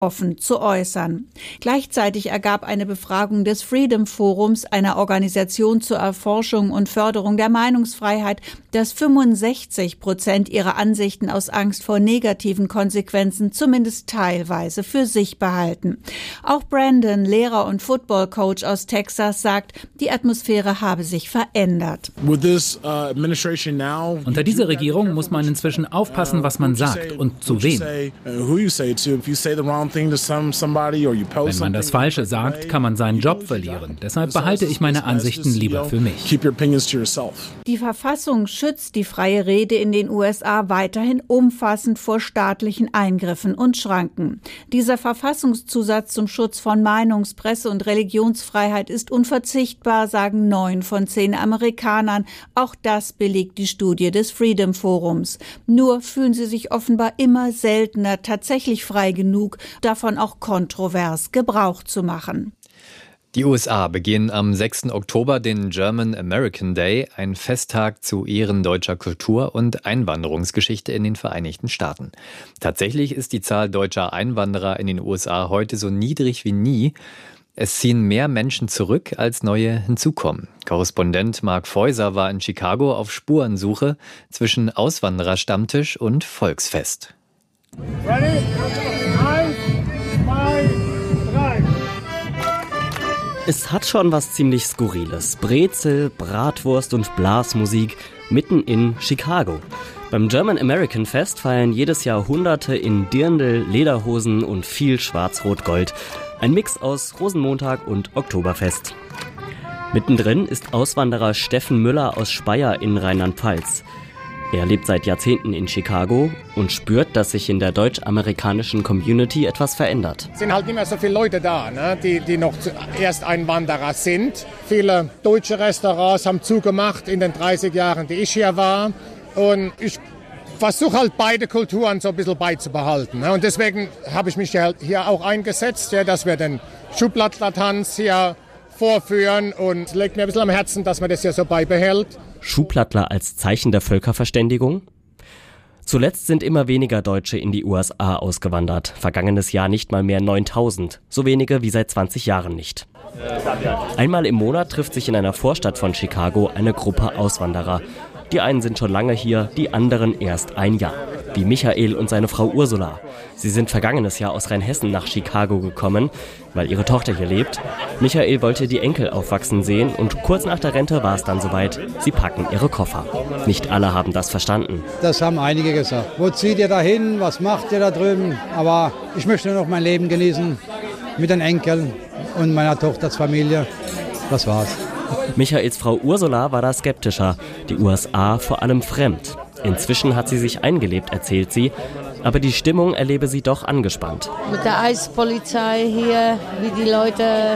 offen zu äußern. Gleichzeitig ergab eine Befragung des Freedom Forums, einer Organisation zur Erforschung und Förderung der Meinungsfreiheit, dass 65% ihrer Ansichten aus Angst vor negativen Konsequenzen zumindest teilweise für sich behalten. Auch Brandon, Lehrer und Footballcoach aus Texas, sagt, die Atmosphäre habe sich verändert. Unter dieser Regierung muss man inzwischen aufpassen, was man sagt und zu wem. Wenn man das Falsche sagt, kann man seinen Job verlieren. Deshalb behalte ich meine Ansichten lieber für mich. Die Verfassung schützt die freie Rede in den USA weiterhin umfassend vor staatlichen Eingriffen und Schranken. Dieser Verfassungszusatz zum Schutz von Meinungs-, Presse- und Religionsfreiheit ist unverzichtbar, sagen 9 von 10 Amerikanern. Auch das belegt die Studie des Freedom Forums. Nur fühlen sie sich offenbar immer seltener tatsächlich frei genug, davon auch kontrovers Gebrauch zu machen. Die USA begehen am 6. Oktober den German American Day, ein Festtag zu Ehren deutscher Kultur und Einwanderungsgeschichte in den Vereinigten Staaten. Tatsächlich ist die Zahl deutscher Einwanderer in den USA heute so niedrig wie nie. Es ziehen mehr Menschen zurück, als neue hinzukommen. Korrespondent Mark Feuser war in Chicago auf Spurensuche zwischen Auswandererstammtisch und Volksfest. Ready? 1, 2, 3. Es hat schon was ziemlich Skurriles. Brezel, Bratwurst und Blasmusik mitten in Chicago. Beim German American Fest feiern jedes Jahr Hunderte in Dirndl, Lederhosen und viel Schwarz-Rot-Gold. Ein Mix aus Rosenmontag und Oktoberfest. Mittendrin ist Auswanderer Steffen Müller aus Speyer in Rheinland-Pfalz. Er lebt seit Jahrzehnten in Chicago und spürt, dass sich in der deutsch-amerikanischen Community etwas verändert. Es sind halt nicht mehr so viele Leute da, ne, die noch Ersteinwanderer sind. Viele deutsche Restaurants haben zugemacht in den 30 Jahren, die ich hier war. Und ich versuche halt beide Kulturen so ein bisschen beizubehalten. Ne. Und deswegen habe ich mich hier auch eingesetzt, ja, dass wir den Schuhplattler-Tanz hier vorführen. Und es liegt mir ein bisschen am Herzen, dass man das hier so beibehält. Schuhplattler als Zeichen der Völkerverständigung? Zuletzt sind immer weniger Deutsche in die USA ausgewandert. Vergangenes Jahr nicht mal mehr 9.000. So wenige wie seit 20 Jahren nicht. Einmal im Monat trifft sich in einer Vorstadt von Chicago eine Gruppe Auswanderer. Die einen sind schon lange hier, die anderen erst ein Jahr. Wie Michael und seine Frau Ursula. Sie sind vergangenes Jahr aus Rheinhessen nach Chicago gekommen, weil ihre Tochter hier lebt. Michael wollte die Enkel aufwachsen sehen und kurz nach der Rente war es dann soweit. Sie packen ihre Koffer. Nicht alle haben das verstanden. Das haben einige gesagt. Wo zieht ihr da hin? Was macht ihr da drüben? Aber ich möchte nur noch mein Leben genießen mit den Enkeln und meiner Tochters Familie. Das war's. Michaels Frau Ursula war da skeptischer. Die USA vor allem fremd. Inzwischen hat sie sich eingelebt, erzählt sie. Aber die Stimmung erlebe sie doch angespannt. Mit der Eispolizei hier, wie die Leute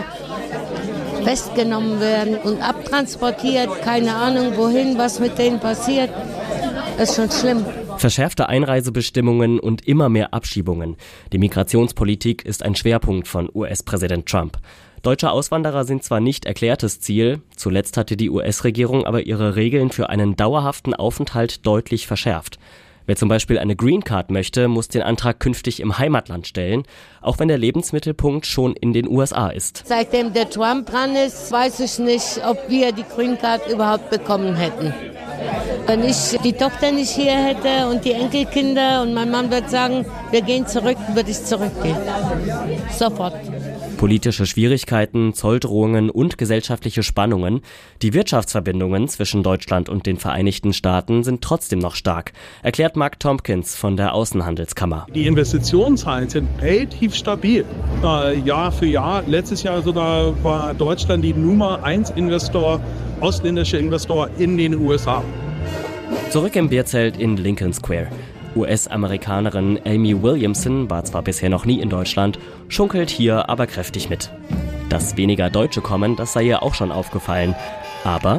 festgenommen werden und abtransportiert. Keine Ahnung wohin, was mit denen passiert. Das ist schon schlimm. Verschärfte Einreisebestimmungen und immer mehr Abschiebungen. Die Migrationspolitik ist ein Schwerpunkt von US-Präsident Trump. Deutsche Auswanderer sind zwar nicht erklärtes Ziel, zuletzt hatte die US-Regierung aber ihre Regeln für einen dauerhaften Aufenthalt deutlich verschärft. Wer zum Beispiel eine Green Card möchte, muss den Antrag künftig im Heimatland stellen, auch wenn der Lebensmittelpunkt schon in den USA ist. Seitdem der Trump dran ist, weiß ich nicht, ob wir die Green Card überhaupt bekommen hätten. Wenn ich die Tochter nicht hier hätte und die Enkelkinder und mein Mann wird sagen, wir gehen zurück, würde ich zurückgehen. Sofort. Politische Schwierigkeiten, Zolldrohungen und gesellschaftliche Spannungen. Die Wirtschaftsverbindungen zwischen Deutschland und den Vereinigten Staaten sind trotzdem noch stark, erklärt Mark Tompkins von der Außenhandelskammer. Die Investitionszahlen sind relativ stabil. Jahr für Jahr. Letztes Jahr sogar war Deutschland die Nummer 1 ausländischer Investor in den USA. Zurück im Bierzelt in Lincoln Square. US-Amerikanerin Amy Williamson war zwar bisher noch nie in Deutschland, schunkelt hier aber kräftig mit. Dass weniger Deutsche kommen, das sei ihr auch schon aufgefallen. Aber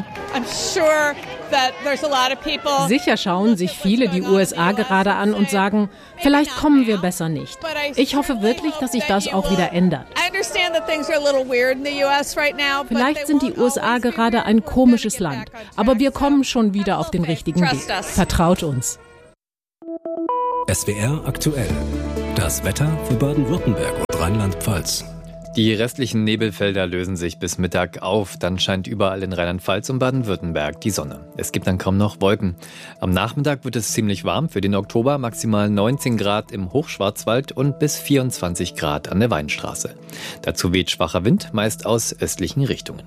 sicher schauen sich viele die USA gerade an und sagen, vielleicht kommen wir besser nicht. Ich hoffe wirklich, dass sich das auch wieder ändert. Vielleicht sind die USA gerade ein komisches Land, aber wir kommen schon wieder auf den richtigen Weg. Vertraut uns. SWR aktuell. Das Wetter für Baden-Württemberg und Rheinland-Pfalz. Die restlichen Nebelfelder lösen sich bis Mittag auf. Dann scheint überall in Rheinland-Pfalz und Baden-Württemberg die Sonne. Es gibt dann kaum noch Wolken. Am Nachmittag wird es ziemlich warm für den Oktober. Maximal 19 Grad im Hochschwarzwald und bis 24 Grad an der Weinstraße. Dazu weht schwacher Wind, meist aus östlichen Richtungen.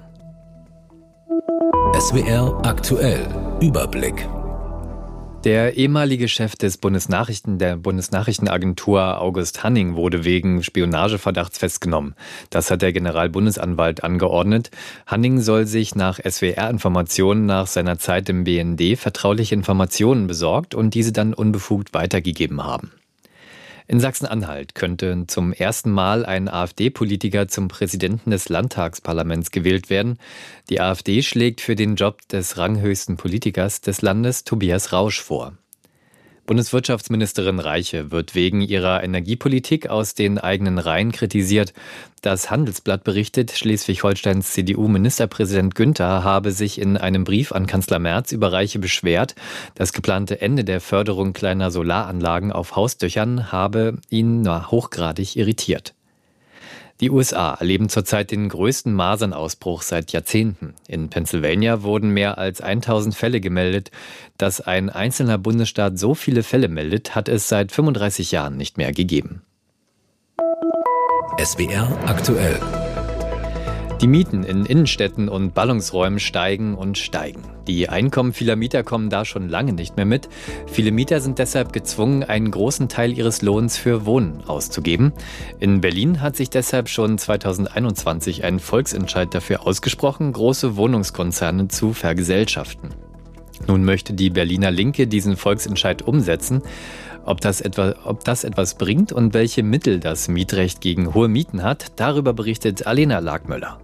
SWR aktuell. Überblick. Der ehemalige Chef der Bundesnachrichtenagentur August Hanning wurde wegen Spionageverdachts festgenommen. Das hat der Generalbundesanwalt angeordnet. Hanning soll sich nach SWR-Informationen nach seiner Zeit im BND vertrauliche Informationen besorgt und diese dann unbefugt weitergegeben haben. In Sachsen-Anhalt könnte zum ersten Mal ein AfD-Politiker zum Präsidenten des Landtagsparlaments gewählt werden. Die AfD schlägt für den Job des ranghöchsten Politikers des Landes Tobias Rausch vor. Bundeswirtschaftsministerin Reiche wird wegen ihrer Energiepolitik aus den eigenen Reihen kritisiert. Das Handelsblatt berichtet, Schleswig-Holsteins CDU-Ministerpräsident Günther habe sich in einem Brief an Kanzler Merz über Reiche beschwert. Das geplante Ende der Förderung kleiner Solaranlagen auf Hausdächern habe ihn hochgradig irritiert. Die USA erleben zurzeit den größten Masernausbruch seit Jahrzehnten. In Pennsylvania wurden mehr als 1000 Fälle gemeldet. Dass ein einzelner Bundesstaat so viele Fälle meldet, hat es seit 35 Jahren nicht mehr gegeben. SWR aktuell. Die Mieten in Innenstädten und Ballungsräumen steigen und steigen. Die Einkommen vieler Mieter kommen da schon lange nicht mehr mit. Viele Mieter sind deshalb gezwungen, einen großen Teil ihres Lohns für Wohnen auszugeben. In Berlin hat sich deshalb schon 2021 ein Volksentscheid dafür ausgesprochen, große Wohnungskonzerne zu vergesellschaften. Nun möchte die Berliner Linke diesen Volksentscheid umsetzen. Ob das etwas bringt und welche Mittel das Mietrecht gegen hohe Mieten hat, darüber berichtet Alena Lagmöller.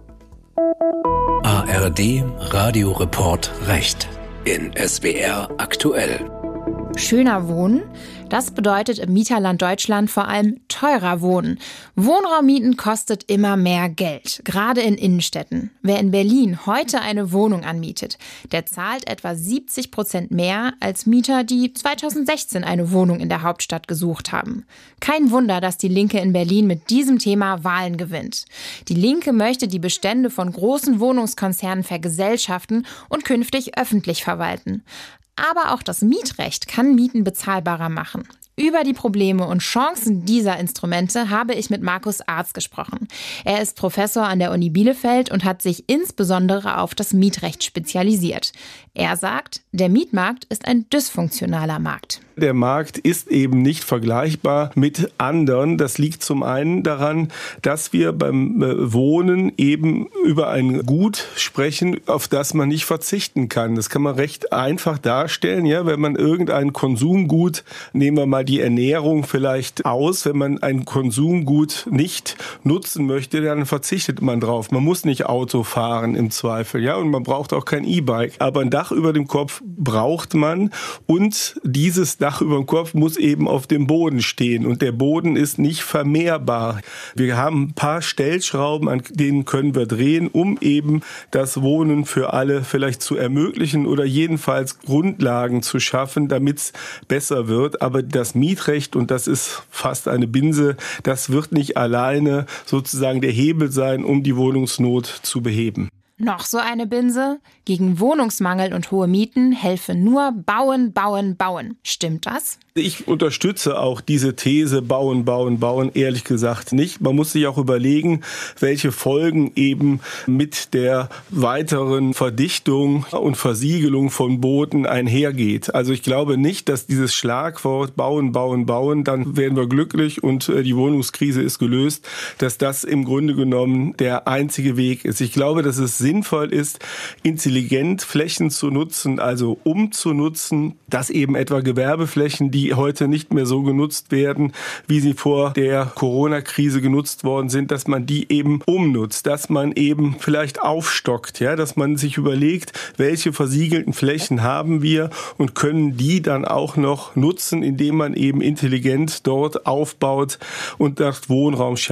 ARD Radioreport Recht in SWR aktuell. Schöner wohnen? Das bedeutet im Mieterland Deutschland vor allem teurer wohnen. Wohnraummieten kostet immer mehr Geld, gerade in Innenstädten. Wer in Berlin heute eine Wohnung anmietet, der zahlt etwa 70% mehr als Mieter, die 2016 eine Wohnung in der Hauptstadt gesucht haben. Kein Wunder, dass die Linke in Berlin mit diesem Thema Wahlen gewinnt. Die Linke möchte die Bestände von großen Wohnungskonzernen vergesellschaften und künftig öffentlich verwalten. Aber auch das Mietrecht kann Mieten bezahlbarer machen. Über die Probleme und Chancen dieser Instrumente habe ich mit Markus Arz gesprochen. Er ist Professor an der Uni Bielefeld und hat sich insbesondere auf das Mietrecht spezialisiert. Er sagt, der Mietmarkt ist ein dysfunktionaler Markt. Der Markt ist eben nicht vergleichbar mit anderen. Das liegt zum einen daran, dass wir beim Wohnen eben über ein Gut sprechen, auf das man nicht verzichten kann. Das kann man recht einfach darstellen, ja, wenn man irgendein Konsumgut, nehmen wir mal die Ernährung vielleicht aus, wenn man ein Konsumgut nicht nutzen möchte, dann verzichtet man drauf. Man muss nicht Auto fahren im Zweifel, ja, und man braucht auch kein E-Bike. Aber ein Dach über dem Kopf braucht man und dieses Dach über dem Kopf muss eben auf dem Boden stehen und der Boden ist nicht vermehrbar. Wir haben ein paar Stellschrauben, an denen können wir drehen, um eben das Wohnen für alle vielleicht zu ermöglichen oder jedenfalls Grundlagen zu schaffen, damit es besser wird. Aber das Mietrecht, und das ist fast eine Binse, das wird nicht alleine sozusagen der Hebel sein, um die Wohnungsnot zu beheben. Noch so eine Binse? Gegen Wohnungsmangel und hohe Mieten helfe nur bauen, bauen, bauen. Stimmt das? Ich unterstütze auch diese These, bauen, bauen, bauen, ehrlich gesagt nicht. Man muss sich auch überlegen, welche Folgen eben mit der weiteren Verdichtung und Versiegelung von Boden einhergeht. Also ich glaube nicht, dass dieses Schlagwort bauen, bauen, bauen, dann werden wir glücklich und die Wohnungskrise ist gelöst, dass das im Grunde genommen der einzige Weg ist. Ich glaube, dass es sinnvoll ist, intelligent Flächen zu nutzen, also umzunutzen, dass eben etwa Gewerbeflächen, die heute nicht mehr so genutzt werden, wie sie vor der Corona-Krise genutzt worden sind, dass man die eben umnutzt, dass man eben vielleicht aufstockt, ja, dass man sich überlegt, welche versiegelten Flächen haben wir und können die dann auch noch nutzen, indem man eben intelligent dort aufbaut und dort Wohnraum schafft.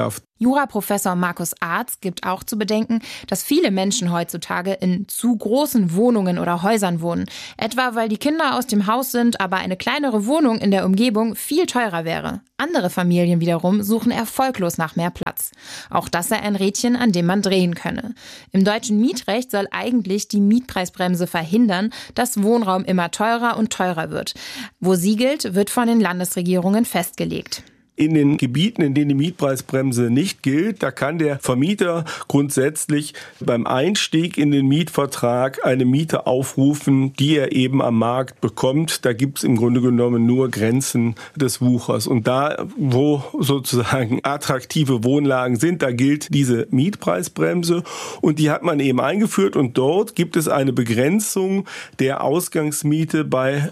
Juraprofessor Markus Arz gibt auch zu bedenken, dass viele Menschen heutzutage in zu großen Wohnungen oder Häusern wohnen. Etwa weil die Kinder aus dem Haus sind, aber eine kleinere Wohnung in der Umgebung viel teurer wäre. Andere Familien wiederum suchen erfolglos nach mehr Platz. Auch das sei ein Rädchen, an dem man drehen könne. Im deutschen Mietrecht soll eigentlich die Mietpreisbremse verhindern, dass Wohnraum immer teurer und teurer wird. Wo sie gilt, wird von den Landesregierungen festgelegt. In den Gebieten, in denen die Mietpreisbremse nicht gilt, da kann der Vermieter grundsätzlich beim Einstieg in den Mietvertrag eine Miete aufrufen, die er eben am Markt bekommt. Da gibt es im Grunde genommen nur Grenzen des Wuchers. Und da, wo sozusagen attraktive Wohnlagen sind, da gilt diese Mietpreisbremse. Und die hat man eben eingeführt. Und dort gibt es eine Begrenzung der Ausgangsmiete bei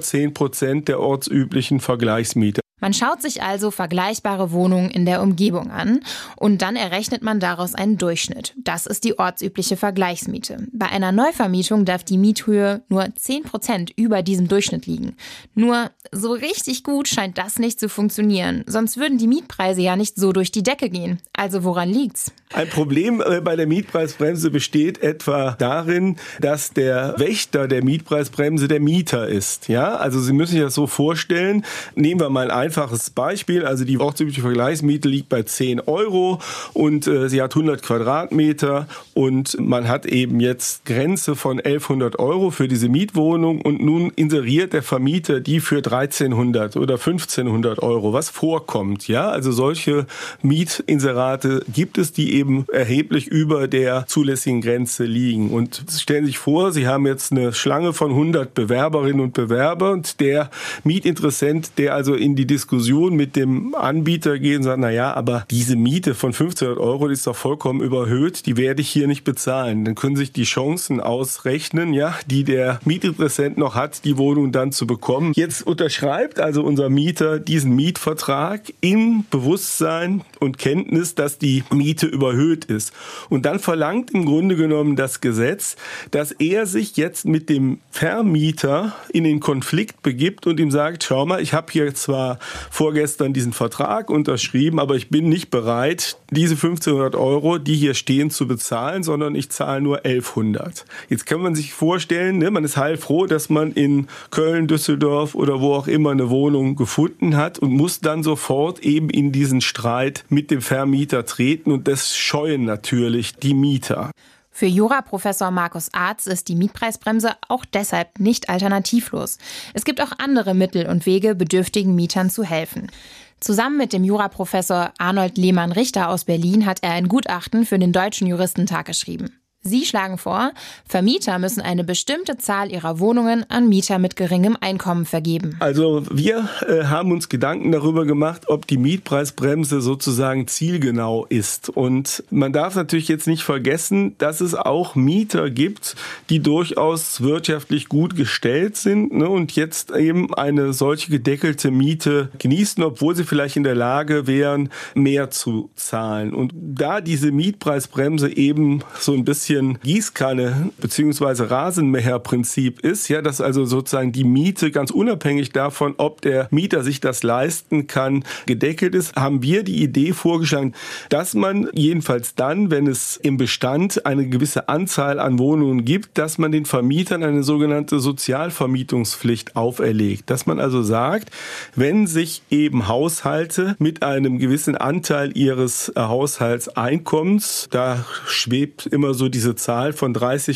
110% der ortsüblichen Vergleichsmiete. Man schaut sich also vergleichbare Wohnungen in der Umgebung an und dann errechnet man daraus einen Durchschnitt. Das ist die ortsübliche Vergleichsmiete. Bei einer Neuvermietung darf die Miethöhe nur 10% über diesem Durchschnitt liegen. Nur so richtig gut scheint das nicht zu funktionieren. Sonst würden die Mietpreise ja nicht so durch die Decke gehen. Also woran liegt's? Ein Problem bei der Mietpreisbremse besteht etwa darin, dass der Wächter der Mietpreisbremse der Mieter ist. Ja, also Sie müssen sich das so vorstellen. Nehmen wir mal ein einfaches Beispiel. Also die ortsübliche Vergleichsmiete liegt bei 10 € und sie hat 100 Quadratmeter und man hat eben jetzt Grenze von 1.100 € für diese Mietwohnung und nun inseriert der Vermieter die für 1.300 oder 1.500 €, was vorkommt. Ja, also solche Mietinserate gibt es, die eben erheblich über der zulässigen Grenze liegen. Und stellen Sie sich vor, Sie haben jetzt eine Schlange von 100 Bewerberinnen und Bewerber und der Mietinteressent, der also in die Diskussion mit dem Anbieter geht und sagt, naja, aber diese Miete von 1.500 €, die ist doch vollkommen überhöht, die werde ich hier nicht bezahlen. Dann können sich die Chancen ausrechnen, ja, die der Mietinteressent noch hat, die Wohnung dann zu bekommen. Jetzt unterschreibt also unser Mieter diesen Mietvertrag im Bewusstsein und Kenntnis, dass die Miete überhöht ist. Und dann verlangt im Grunde genommen das Gesetz, dass er sich jetzt mit dem Vermieter in den Konflikt begibt und ihm sagt, schau mal, ich habe hier zwar vorgestern diesen Vertrag unterschrieben, aber ich bin nicht bereit, diese 1.500 €, die hier stehen, zu bezahlen, sondern ich zahle nur 1.100. Jetzt kann man sich vorstellen, ne, man ist heilfroh, dass man in Köln, Düsseldorf oder wo auch immer eine Wohnung gefunden hat und muss dann sofort eben in diesen Streit mit dem Vermieter treten und das scheuen natürlich die Mieter. Für Juraprofessor Markus Arz ist die Mietpreisbremse auch deshalb nicht alternativlos. Es gibt auch andere Mittel und Wege, bedürftigen Mietern zu helfen. Zusammen mit dem Juraprofessor Arnold Lehmann-Richter aus Berlin hat er ein Gutachten für den Deutschen Juristentag geschrieben. Sie schlagen vor, Vermieter müssen eine bestimmte Zahl ihrer Wohnungen an Mieter mit geringem Einkommen vergeben. Also wir haben uns Gedanken darüber gemacht, ob die Mietpreisbremse sozusagen zielgenau ist. Und man darf natürlich jetzt nicht vergessen, dass es auch Mieter gibt, die durchaus wirtschaftlich gut gestellt sind, ne, und jetzt eben eine solche gedeckelte Miete genießen, obwohl sie vielleicht in der Lage wären, mehr zu zahlen. Und da diese Mietpreisbremse eben so ein bisschen Gießkanne bzw. Rasenmäherprinzip ist, ja, dass also sozusagen die Miete ganz unabhängig davon, ob der Mieter sich das leisten kann, gedeckelt ist, haben wir die Idee vorgeschlagen, dass man jedenfalls dann, wenn es im Bestand eine gewisse Anzahl an Wohnungen gibt, dass man den Vermietern eine sogenannte Sozialvermietungspflicht auferlegt. Dass man also sagt, wenn sich eben Haushalte mit einem gewissen Anteil ihres Haushaltseinkommens, da schwebt immer so diese Zahl von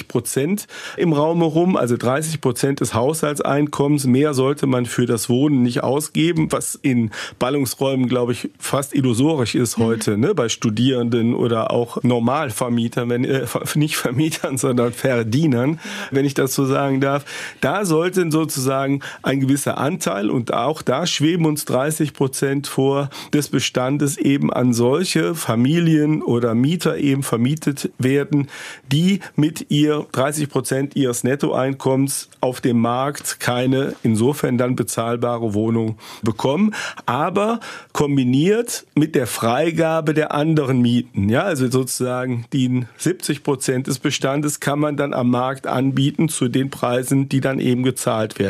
30% im Raum herum, also 30% des Haushaltseinkommens, mehr sollte man für das Wohnen nicht ausgeben, was in Ballungsräumen, glaube ich, fast illusorisch ist heute, ne, bei Studierenden oder auch Normalvermietern, nicht Vermietern, sondern Verdienern, wenn ich das so sagen darf. Da sollten sozusagen ein gewisser Anteil, und auch da schweben uns 30% vor, des Bestandes eben an solche Familien oder Mieter eben vermietet werden, die mit 30% ihres Nettoeinkommens auf dem Markt keine insofern dann bezahlbare Wohnung bekommen, aber kombiniert mit der Freigabe der anderen Mieten. Ja, also sozusagen die 70% des Bestandes kann man dann am Markt anbieten zu den Preisen, die dann eben gezahlt werden.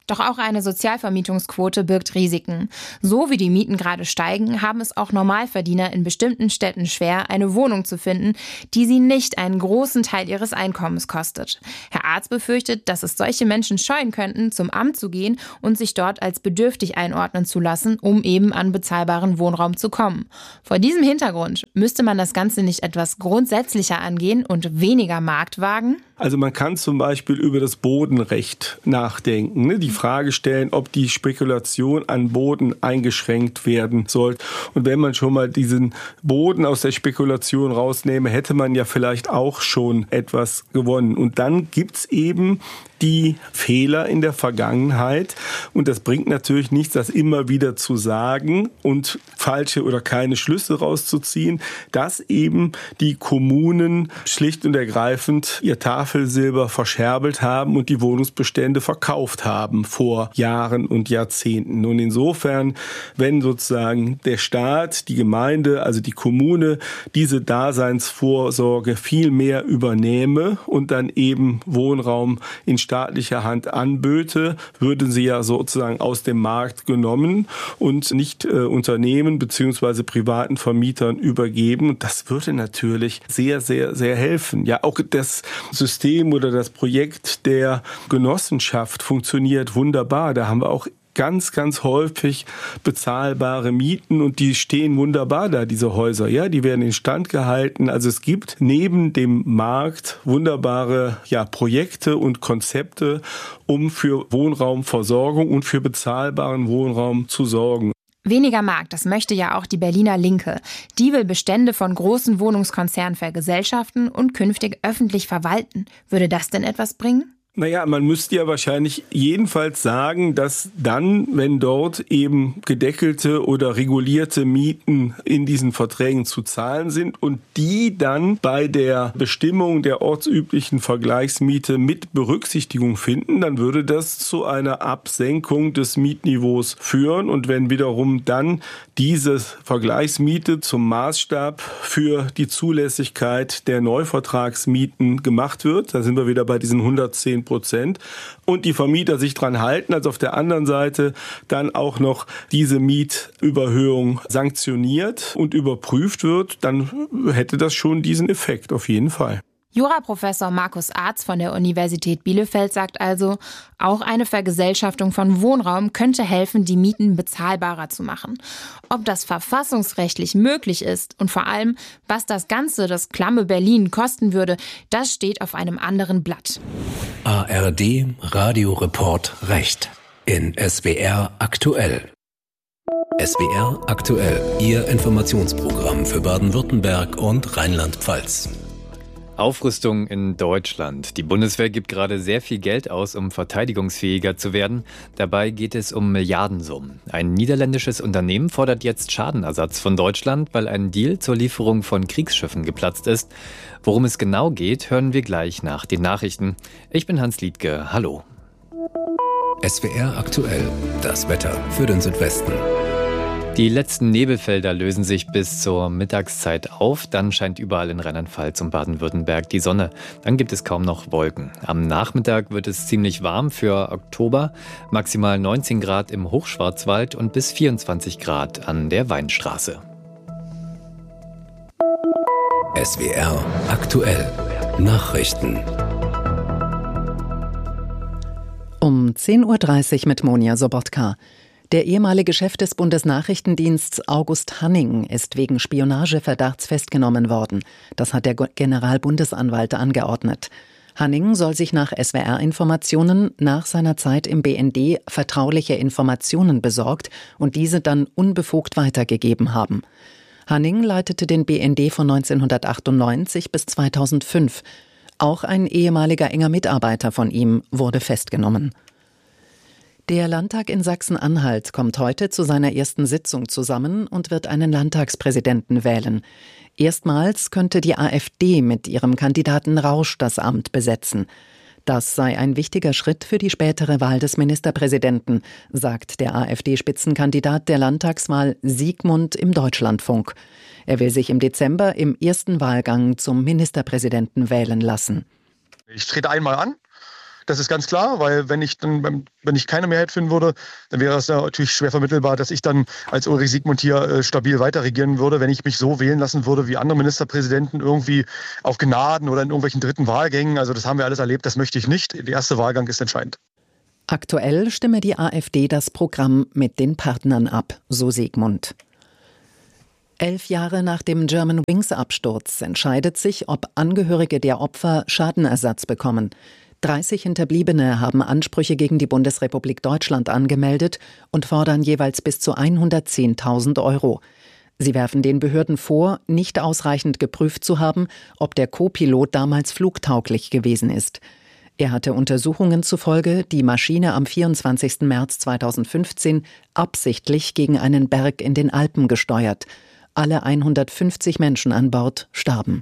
Doch auch eine Sozialvermietungsquote birgt Risiken. So wie die Mieten gerade steigen, haben es auch Normalverdiener in bestimmten Städten schwer, eine Wohnung zu finden, die sie nicht einen großen Teil ihres Einkommens kostet. Herr Arz befürchtet, dass es solche Menschen scheuen könnten, zum Amt zu gehen und sich dort als bedürftig einordnen zu lassen, um eben an bezahlbaren Wohnraum zu kommen. Vor diesem Hintergrund müsste man das Ganze nicht etwas grundsätzlicher angehen und weniger Markt wagen? Also man kann zum Beispiel über das Bodenrecht nachdenken, die Frage stellen, ob die Spekulation an Boden eingeschränkt werden soll. Und wenn man schon mal diesen Boden aus der Spekulation rausnehme, hätte man ja vielleicht auch schon etwas gewonnen. Und dann gibt's eben die Fehler in der Vergangenheit. Und das bringt natürlich nichts, das immer wieder zu sagen und falsche oder keine Schlüsse rauszuziehen, dass eben die Kommunen schlicht und ergreifend ihr Tafelsilber verscherbelt haben und die Wohnungsbestände verkauft haben vor Jahren und Jahrzehnten. Und insofern, wenn sozusagen der Staat, die Gemeinde, also die Kommune, diese Daseinsvorsorge viel mehr übernehme und dann eben Wohnraum in staatlicher Hand anböte, würden sie ja sozusagen aus dem Markt genommen und nicht Unternehmen bzw. privaten Vermietern übergeben. Und das würde natürlich sehr, sehr, sehr helfen. Ja, auch das System oder das Projekt der Genossenschaft funktioniert wunderbar. Da haben wir auch ganz, ganz häufig bezahlbare Mieten und die stehen wunderbar da, diese Häuser. Ja, die werden instand gehalten. Also es gibt neben dem Markt wunderbare Projekte und Konzepte, um für Wohnraumversorgung und für bezahlbaren Wohnraum zu sorgen. Weniger Markt, das möchte ja auch die Berliner Linke. Die will Bestände von großen Wohnungskonzernen vergesellschaften und künftig öffentlich verwalten. Würde das denn etwas bringen? Naja, man müsste ja wahrscheinlich jedenfalls sagen, dass dann, wenn dort eben gedeckelte oder regulierte Mieten in diesen Verträgen zu zahlen sind und die dann bei der Bestimmung der ortsüblichen Vergleichsmiete mit Berücksichtigung finden, dann würde das zu einer Absenkung des Mietniveaus führen. Und wenn wiederum dann diese Vergleichsmiete zum Maßstab für die Zulässigkeit der Neuvertragsmieten gemacht wird, da sind wir wieder bei diesen 110% und die Vermieter sich dran halten, als auf der anderen Seite dann auch noch diese Mietüberhöhung sanktioniert und überprüft wird, dann hätte das schon diesen Effekt auf jeden Fall. Juraprofessor Markus Arz von der Universität Bielefeld sagt also, auch eine Vergesellschaftung von Wohnraum könnte helfen, die Mieten bezahlbarer zu machen. Ob das verfassungsrechtlich möglich ist und vor allem, was das Ganze, das klamme Berlin, kosten würde, das steht auf einem anderen Blatt. ARD Radioreport Recht in SWR aktuell. SWR aktuell, Ihr Informationsprogramm für Baden-Württemberg und Rheinland-Pfalz. Aufrüstung in Deutschland. Die Bundeswehr gibt gerade sehr viel Geld aus, um verteidigungsfähiger zu werden. Dabei geht es um Milliardensummen. Ein niederländisches Unternehmen fordert jetzt Schadenersatz von Deutschland, weil ein Deal zur Lieferung von Kriegsschiffen geplatzt ist. Worum es genau geht, hören wir gleich nach den Nachrichten. Ich bin Hans Liedtke. Hallo. SWR aktuell. Das Wetter für den Südwesten. Die letzten Nebelfelder lösen sich bis zur Mittagszeit auf. Dann scheint überall in Rheinland-Pfalz und Baden-Württemberg die Sonne. Dann gibt es kaum noch Wolken. Am Nachmittag wird es ziemlich warm für Oktober. Maximal 19 Grad im Hochschwarzwald und bis 24 Grad an der Weinstraße. SWR aktuell. Nachrichten. Um 10.30 Uhr mit Monja Sobotka. Der ehemalige Chef des Bundesnachrichtendienstes August Hanning ist wegen Spionageverdachts festgenommen worden. Das hat der Generalbundesanwalt angeordnet. Hanning soll sich nach SWR-Informationen nach seiner Zeit im BND vertrauliche Informationen besorgt und diese dann unbefugt weitergegeben haben. Hanning leitete den BND von 1998 bis 2005. Auch ein ehemaliger enger Mitarbeiter von ihm wurde festgenommen. Der Landtag in Sachsen-Anhalt kommt heute zu seiner ersten Sitzung zusammen und wird einen Landtagspräsidenten wählen. Erstmals könnte die AfD mit ihrem Kandidaten Rausch das Amt besetzen. Das sei ein wichtiger Schritt für die spätere Wahl des Ministerpräsidenten, sagt der AfD-Spitzenkandidat der Landtagswahl Siegmund im Deutschlandfunk. Er will sich im Dezember im ersten Wahlgang zum Ministerpräsidenten wählen lassen. Ich trete einmal an. Das ist ganz klar, weil wenn ich keine Mehrheit finden würde, dann wäre es ja natürlich schwer vermittelbar, dass ich dann als Ulrich Siegmund hier stabil weiter regieren würde, wenn ich mich so wählen lassen würde wie andere Ministerpräsidenten irgendwie auf Gnaden oder in irgendwelchen dritten Wahlgängen. Also das haben wir alles erlebt, das möchte ich nicht. Der erste Wahlgang ist entscheidend. Aktuell stimme die AfD das Programm mit den Partnern ab, so Siegmund. 11 Jahre nach dem Germanwings-Absturz entscheidet sich, ob Angehörige der Opfer Schadenersatz bekommen. 30 Hinterbliebene haben Ansprüche gegen die Bundesrepublik Deutschland angemeldet und fordern jeweils bis zu 110.000 €. Sie werfen den Behörden vor, nicht ausreichend geprüft zu haben, ob der Co-Pilot damals flugtauglich gewesen ist. Er hatte Untersuchungen zufolge die Maschine am 24. März 2015 absichtlich gegen einen Berg in den Alpen gesteuert. Alle 150 Menschen an Bord starben.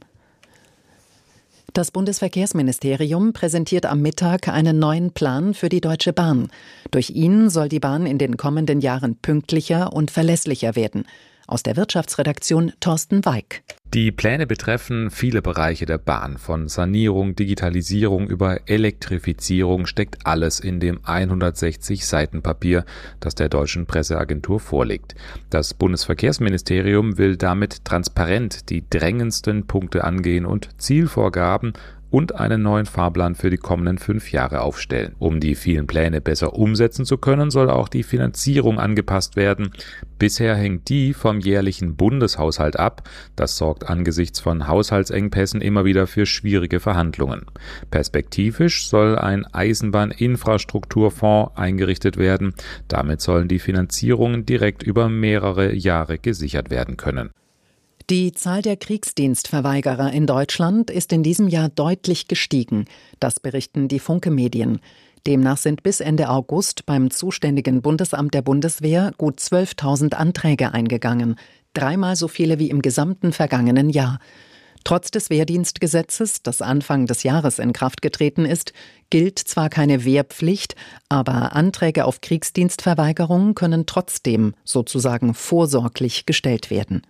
Das Bundesverkehrsministerium präsentiert am Mittag einen neuen Plan für die Deutsche Bahn. Durch ihn soll die Bahn in den kommenden Jahren pünktlicher und verlässlicher werden. Aus der Wirtschaftsredaktion Thorsten Weig. Die Pläne betreffen viele Bereiche der Bahn. Von Sanierung, Digitalisierung über Elektrifizierung steckt alles in dem 160 Seiten Papier, das der deutschen Presseagentur vorliegt. Das Bundesverkehrsministerium will damit transparent die drängendsten Punkte angehen und Zielvorgaben und einen neuen Fahrplan für die kommenden 5 Jahre aufstellen. Um die vielen Pläne besser umsetzen zu können, soll auch die Finanzierung angepasst werden. Bisher hängt die vom jährlichen Bundeshaushalt ab. Das sorgt angesichts von Haushaltsengpässen immer wieder für schwierige Verhandlungen. Perspektivisch soll ein Eisenbahninfrastrukturfonds eingerichtet werden. Damit sollen die Finanzierungen direkt über mehrere Jahre gesichert werden können. Die Zahl der Kriegsdienstverweigerer in Deutschland ist in diesem Jahr deutlich gestiegen. Das berichten die Funke-Medien. Demnach sind bis Ende August beim zuständigen Bundesamt der Bundeswehr gut 12.000 Anträge eingegangen. 3-mal so viele wie im gesamten vergangenen Jahr. Trotz des Wehrdienstgesetzes, das Anfang des Jahres in Kraft getreten ist, gilt zwar keine Wehrpflicht, aber Anträge auf Kriegsdienstverweigerung können trotzdem sozusagen vorsorglich gestellt werden.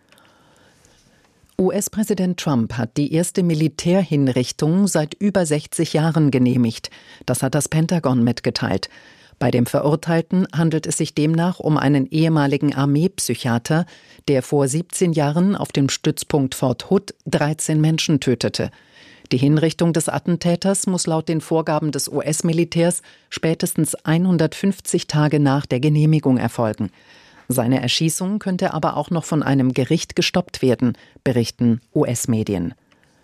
US-Präsident Trump hat die erste Militärhinrichtung seit über 60 Jahren genehmigt. Das hat das Pentagon mitgeteilt. Bei dem Verurteilten handelt es sich demnach um einen ehemaligen Armeepsychiater, der vor 17 Jahren auf dem Stützpunkt Fort Hood 13 Menschen tötete. Die Hinrichtung des Attentäters muss laut den Vorgaben des US-Militärs spätestens 150 Tage nach der Genehmigung erfolgen. Seine Erschießung könnte aber auch noch von einem Gericht gestoppt werden, berichten US-Medien.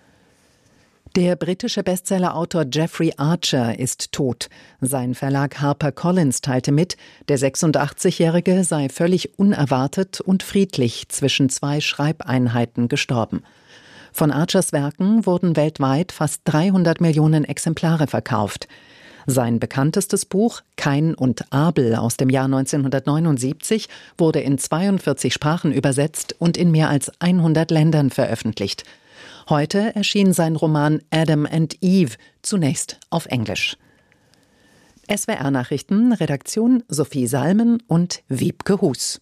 Der britische Bestsellerautor Jeffrey Archer ist tot. Sein Verlag HarperCollins teilte mit, der 86-Jährige sei völlig unerwartet und friedlich zwischen 2 Schreibeinheiten gestorben. Von Archers Werken wurden weltweit fast 300 Millionen Exemplare verkauft. Sein bekanntestes Buch Kain und Abel aus dem Jahr 1979 wurde in 42 Sprachen übersetzt und in mehr als 100 Ländern veröffentlicht. Heute erschien sein Roman Adam and Eve zunächst auf Englisch. SWR-Nachrichten, Redaktion Sophie Salmen und Wiebke Hus.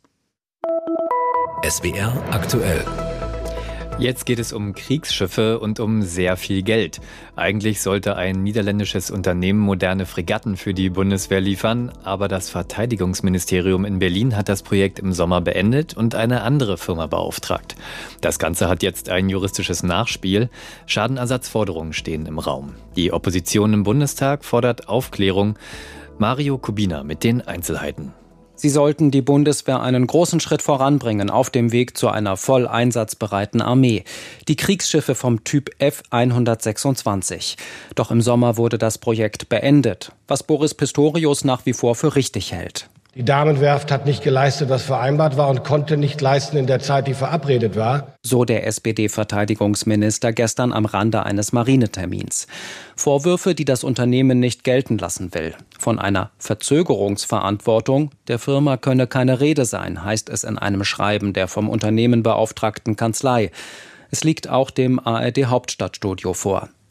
SWR aktuell. Jetzt geht es um Kriegsschiffe und um sehr viel Geld. Eigentlich sollte ein niederländisches Unternehmen moderne Fregatten für die Bundeswehr liefern, aber das Verteidigungsministerium in Berlin hat das Projekt im Sommer beendet und eine andere Firma beauftragt. Das Ganze hat jetzt ein juristisches Nachspiel. Schadenersatzforderungen stehen im Raum. Die Opposition im Bundestag fordert Aufklärung. Mario Kubina mit den Einzelheiten. Sie sollten die Bundeswehr einen großen Schritt voranbringen auf dem Weg zu einer voll einsatzbereiten Armee. Die Kriegsschiffe vom Typ F-126. Doch im Sommer wurde das Projekt beendet, was Boris Pistorius nach wie vor für richtig hält. Die Damenwerft hat nicht geleistet, was vereinbart war und konnte nicht leisten in der Zeit, die verabredet war. So der SPD-Verteidigungsminister gestern am Rande eines Marinetermins. Vorwürfe, die das Unternehmen nicht gelten lassen will. Von einer Verzögerungsverantwortung der Firma könne keine Rede sein, heißt es in einem Schreiben der vom Unternehmen beauftragten Kanzlei. Es liegt auch dem ARD-Hauptstadtstudio vor.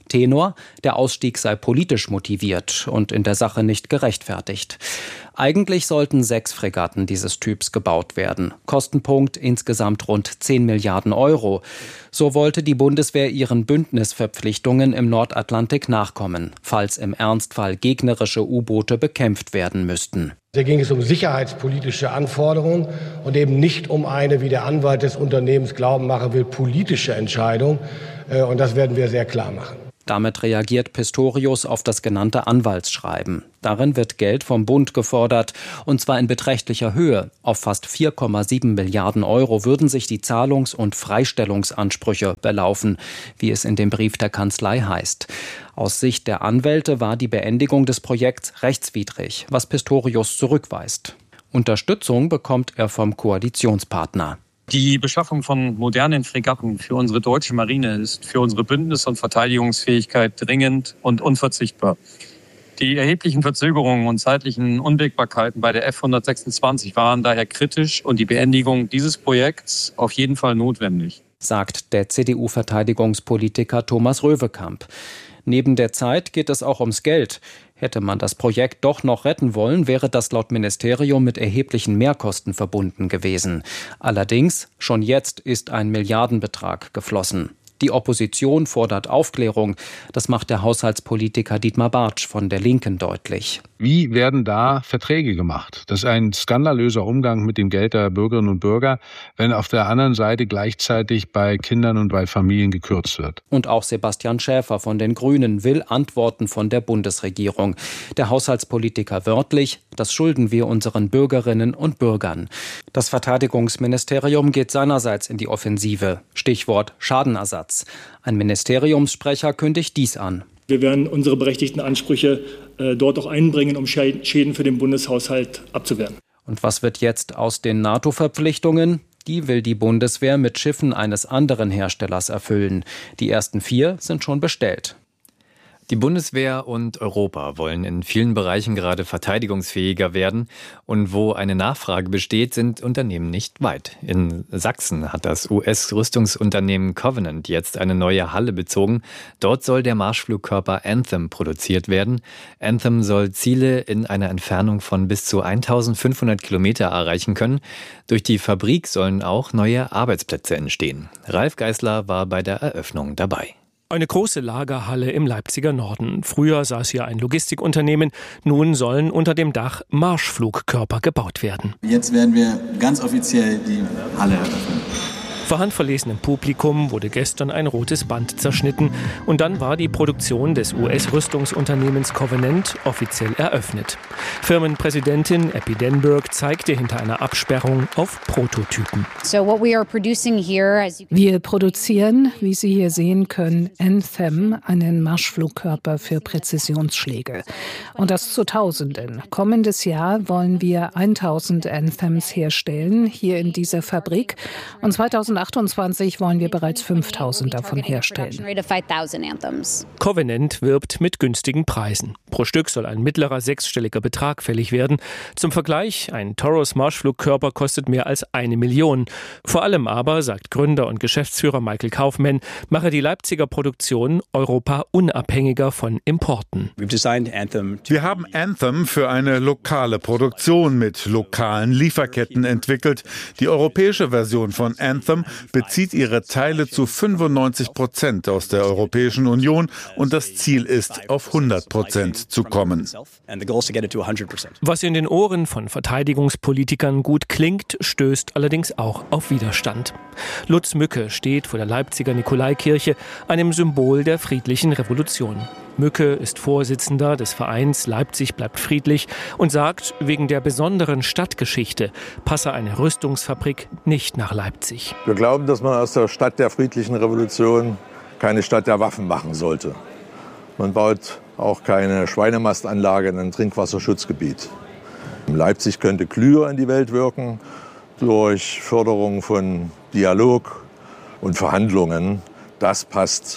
Tenor: Der Ausstieg sei politisch motiviert und in der Sache nicht gerechtfertigt. Eigentlich sollten 6 Fregatten dieses Typs gebaut werden. Kostenpunkt insgesamt rund 10 Milliarden Euro. So wollte die Bundeswehr ihren Bündnisverpflichtungen im Nordatlantik nachkommen, falls im Ernstfall gegnerische U-Boote bekämpft werden müssten. Hier ging es um sicherheitspolitische Anforderungen und eben nicht um eine, wie der Anwalt des Unternehmens glauben machen will, politische Entscheidung. Und das werden wir sehr klar machen. Damit reagiert Pistorius auf das genannte Anwaltsschreiben. Darin wird Geld vom Bund gefordert, und zwar in beträchtlicher Höhe. Auf fast 4,7 Milliarden Euro würden sich die Zahlungs- und Freistellungsansprüche belaufen, wie es in dem Brief der Kanzlei heißt. Aus Sicht der Anwälte war die Beendigung des Projekts rechtswidrig, was Pistorius zurückweist. Unterstützung bekommt er vom Koalitionspartner. Die Beschaffung von modernen Fregatten für unsere deutsche Marine ist für unsere Bündnis- und Verteidigungsfähigkeit dringend und unverzichtbar. Die erheblichen Verzögerungen und zeitlichen Unwägbarkeiten bei der F-126 waren daher kritisch und die Beendigung dieses Projekts auf jeden Fall notwendig, sagt der CDU-Verteidigungspolitiker Thomas Röwekamp. Neben der Zeit geht es auch ums Geld. Hätte man das Projekt doch noch retten wollen, wäre das laut Ministerium mit erheblichen Mehrkosten verbunden gewesen. Allerdings, schon jetzt ist ein Milliardenbetrag geflossen. Die Opposition fordert Aufklärung. Das macht der Haushaltspolitiker Dietmar Bartsch von der Linken deutlich. Wie werden da Verträge gemacht? Das ist ein skandalöser Umgang mit dem Geld der Bürgerinnen und Bürger, wenn auf der anderen Seite gleichzeitig bei Kindern und bei Familien gekürzt wird. Und auch Sebastian Schäfer von den Grünen will Antworten von der Bundesregierung. Der Haushaltspolitiker wörtlich: Das schulden wir unseren Bürgerinnen und Bürgern. Das Verteidigungsministerium geht seinerseits in die Offensive. Stichwort Schadenersatz. Ein Ministeriumssprecher kündigt dies an. Wir werden unsere berechtigten Ansprüche dort auch einbringen, um Schäden für den Bundeshaushalt abzuwehren. Und was wird jetzt aus den NATO-Verpflichtungen? Die will die Bundeswehr mit Schiffen eines anderen Herstellers erfüllen. Die ersten 4 sind schon bestellt. Die Bundeswehr und Europa wollen in vielen Bereichen gerade verteidigungsfähiger werden. Und wo eine Nachfrage besteht, sind Unternehmen nicht weit. In Sachsen hat das US-Rüstungsunternehmen Covenant jetzt eine neue Halle bezogen. Dort soll der Marschflugkörper Anthem produziert werden. Anthem soll Ziele in einer Entfernung von bis zu 1500 Kilometer erreichen können. Durch die Fabrik sollen auch neue Arbeitsplätze entstehen. Ralf Geißler war bei der Eröffnung dabei. Eine große Lagerhalle im Leipziger Norden. Früher saß hier ein Logistikunternehmen. Nun sollen unter dem Dach Marschflugkörper gebaut werden. Jetzt werden wir ganz offiziell die Halle eröffnen. Vor handverlesenem Publikum wurde gestern ein rotes Band zerschnitten und dann war die Produktion des US-Rüstungsunternehmens Covenant offiziell eröffnet. Firmenpräsidentin Epi Denberg zeigte hinter einer Absperrung auf Prototypen. Wir produzieren, wie Sie hier sehen können, Anthem, einen Marschflugkörper für Präzisionsschläge. Und das zu Tausenden. Kommendes Jahr wollen wir 1000 Anthems herstellen, hier in dieser Fabrik. Und 2028 wollen wir bereits 5000 davon herstellen. Covenant wirbt mit günstigen Preisen. Pro Stück soll ein mittlerer 6-stelliger Betrag fällig werden. Zum Vergleich, ein Taurus Marschflugkörper kostet mehr als 1 Million. Vor allem aber, sagt Gründer und Geschäftsführer Michael Kaufmann, mache die Leipziger Produktion Europa unabhängiger von Importen. Wir haben Anthem für eine lokale Produktion mit lokalen Lieferketten entwickelt. Die europäische Version von Anthem bezieht ihre Teile zu 95% aus der Europäischen Union und das Ziel ist, auf 100% zu kommen. Was in den Ohren von Verteidigungspolitikern gut klingt, stößt allerdings auch auf Widerstand. Lutz Mücke steht vor der Leipziger Nikolaikirche, einem Symbol der friedlichen Revolution. Mücke ist Vorsitzender des Vereins Leipzig bleibt friedlich und sagt, wegen der besonderen Stadtgeschichte passe eine Rüstungsfabrik nicht nach Leipzig. Wir glauben, dass man aus der Stadt der friedlichen Revolution keine Stadt der Waffen machen sollte. Man baut auch keine Schweinemastanlage in ein Trinkwasserschutzgebiet. Leipzig könnte klüger in die Welt wirken durch Förderung von Dialog und Verhandlungen. Das passt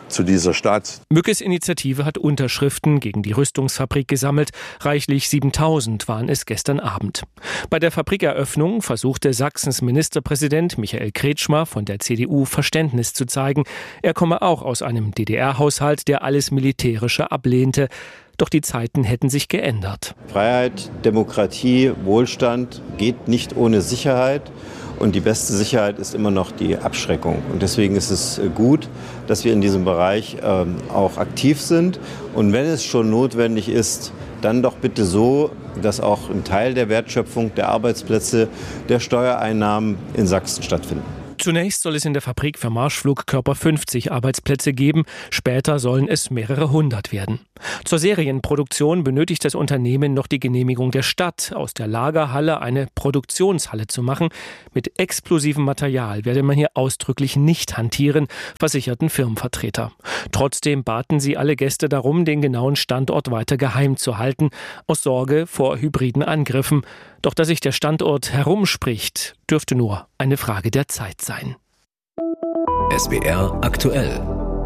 zu dieser Stadt. Mückes Initiative hat Unterschriften gegen die Rüstungsfabrik gesammelt. Reichlich 7.000 waren es gestern Abend. Bei der Fabrikeröffnung versuchte Sachsens Ministerpräsident Michael Kretschmer von der CDU Verständnis zu zeigen. Er komme auch aus einem DDR-Haushalt, der alles Militärische ablehnte. Doch die Zeiten hätten sich geändert. Freiheit, Demokratie, Wohlstand geht nicht ohne Sicherheit. Und die beste Sicherheit ist immer noch die Abschreckung. Und deswegen ist es gut, dass wir in diesem Bereich auch aktiv sind. Und wenn es schon notwendig ist, dann doch bitte so, dass auch ein Teil der Wertschöpfung, der Arbeitsplätze, der Steuereinnahmen in Sachsen stattfinden. Zunächst soll es in der Fabrik für Marschflugkörper 50 Arbeitsplätze geben, später sollen es mehrere hundert werden. Zur Serienproduktion benötigt das Unternehmen noch die Genehmigung der Stadt, aus der Lagerhalle eine Produktionshalle zu machen. Mit explosivem Material werde man hier ausdrücklich nicht hantieren, versicherten Firmenvertreter. Trotzdem baten sie alle Gäste darum, den genauen Standort weiter geheim zu halten, aus Sorge vor hybriden Angriffen. Doch dass sich der Standort herumspricht, dürfte nur eine Frage der Zeit sein. SWR aktuell.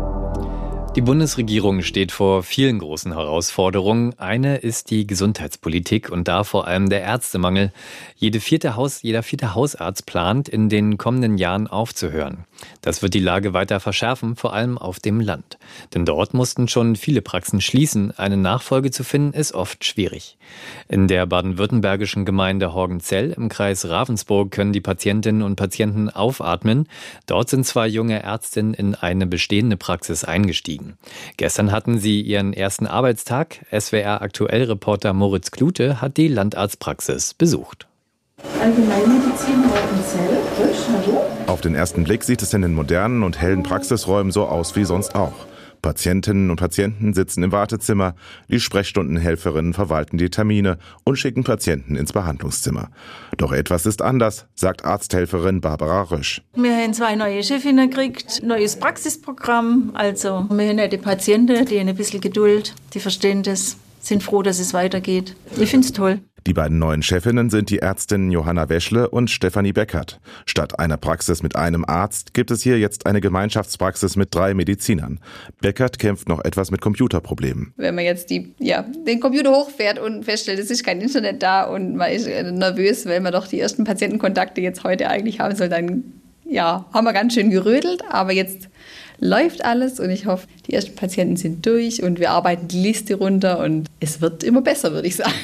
Die Bundesregierung steht vor vielen großen Herausforderungen. Eine ist die Gesundheitspolitik und da vor allem der Ärztemangel. Jeder vierte Hausarzt plant, in den kommenden Jahren aufzuhören. Das wird die Lage weiter verschärfen, vor allem auf dem Land. Denn dort mussten schon viele Praxen schließen. Eine Nachfolge zu finden, ist oft schwierig. In der baden-württembergischen Gemeinde Horgenzell im Kreis Ravensburg können die Patientinnen und Patienten aufatmen. Dort sind 2 junge Ärztinnen in eine bestehende Praxis eingestiegen. Gestern hatten sie ihren ersten Arbeitstag. SWR-Aktuell-Reporter Moritz Klute hat die Landarztpraxis besucht. Allgemeinmedizin Horgenzell. Hallo. Auf den ersten Blick sieht es in den modernen und hellen Praxisräumen so aus wie sonst auch. Patientinnen und Patienten sitzen im Wartezimmer, die Sprechstundenhelferinnen verwalten die Termine und schicken Patienten ins Behandlungszimmer. Doch etwas ist anders, sagt Arzthelferin Barbara Rösch. Wir haben 2 neue Chefinnen gekriegt, neues Praxisprogramm. Also wir haben die Patienten, die haben ein bisschen Geduld, die verstehen das, sind froh, dass es weitergeht. Ich finde es toll. Die beiden neuen Chefinnen sind die Ärztinnen Johanna Weschle und Stefanie Beckert. Statt einer Praxis mit einem Arzt gibt es hier jetzt eine Gemeinschaftspraxis mit 3 Medizinern. Beckert kämpft noch etwas mit Computerproblemen. Wenn man jetzt den Computer hochfährt und feststellt, es ist kein Internet da und man ist nervös, weil man doch die ersten Patientenkontakte jetzt heute eigentlich haben soll, dann haben wir ganz schön gerödelt, aber jetzt läuft alles und ich hoffe, die ersten Patienten sind durch und wir arbeiten die Liste runter und es wird immer besser, würde ich sagen.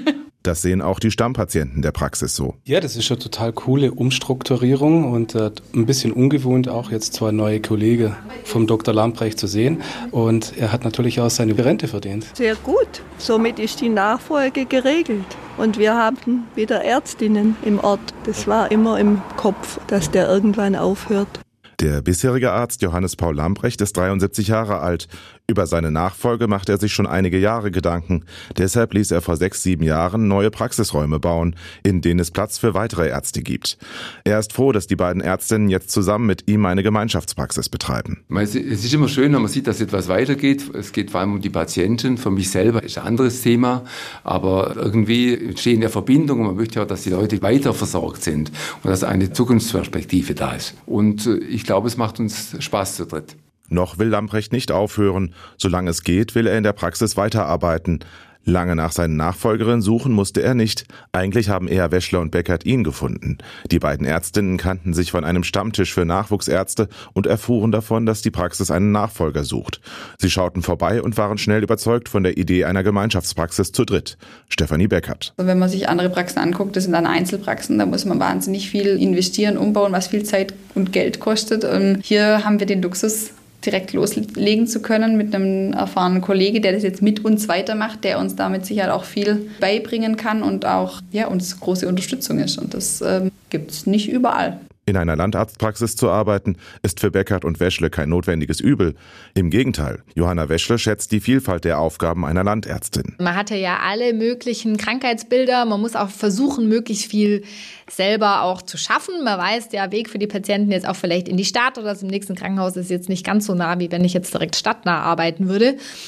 Das sehen auch die Stammpatienten der Praxis so. Ja, das ist eine total coole Umstrukturierung und ein bisschen ungewohnt auch jetzt 2 neue Kollegen vom Dr. Lamprecht zu sehen. Und er hat natürlich auch seine Rente verdient. Sehr gut. Somit ist die Nachfolge geregelt. Und wir haben wieder Ärztinnen im Ort. Das war immer im Kopf, dass der irgendwann aufhört. Der bisherige Arzt Johannes Paul Lamprecht ist 73 Jahre alt. Über seine Nachfolge macht er sich schon einige Jahre Gedanken. Deshalb ließ er vor 6-7 Jahren neue Praxisräume bauen, in denen es Platz für weitere Ärzte gibt. Er ist froh, dass die beiden Ärztinnen jetzt zusammen mit ihm eine Gemeinschaftspraxis betreiben. Es ist immer schön, wenn man sieht, dass etwas weitergeht. Es geht vor allem um die Patienten. Für mich selber ist ein anderes Thema. Aber irgendwie entstehen ja Verbindungen. Man möchte ja, dass die Leute weiter versorgt sind und dass eine Zukunftsperspektive da ist. Und ich glaube, es macht uns Spaß zu dritt. Noch will Lamprecht nicht aufhören. Solange es geht, will er in der Praxis weiterarbeiten. Lange nach seinen Nachfolgerinnen suchen musste er nicht. Eigentlich haben eher Weschler und Beckert ihn gefunden. Die beiden Ärztinnen kannten sich von einem Stammtisch für Nachwuchsärzte und erfuhren davon, dass die Praxis einen Nachfolger sucht. Sie schauten vorbei und waren schnell überzeugt von der Idee einer Gemeinschaftspraxis zu dritt. Stefanie Beckert. Wenn man sich andere Praxen anguckt, das sind dann Einzelpraxen, da muss man wahnsinnig viel investieren, umbauen, was viel Zeit und Geld kostet. Und hier haben wir den Luxus, direkt loslegen zu können mit einem erfahrenen Kollege, der das jetzt mit uns weitermacht, der uns damit sicher auch viel beibringen kann und auch uns große Unterstützung ist. Und das gibt es nicht überall. In einer Landarztpraxis zu arbeiten, ist für Beckert und Weschle kein notwendiges Übel. Im Gegenteil, Johanna Weschle schätzt die Vielfalt der Aufgaben einer Landärztin. Man hatte ja alle möglichen Krankheitsbilder. Man muss auch versuchen, möglichst viel selber auch zu schaffen. Man weiß, der Weg für die Patienten jetzt auch vielleicht in die Stadt oder zum nächsten Krankenhaus ist jetzt nicht ganz so nah, wie wenn ich jetzt direkt stadtnah arbeiten würde.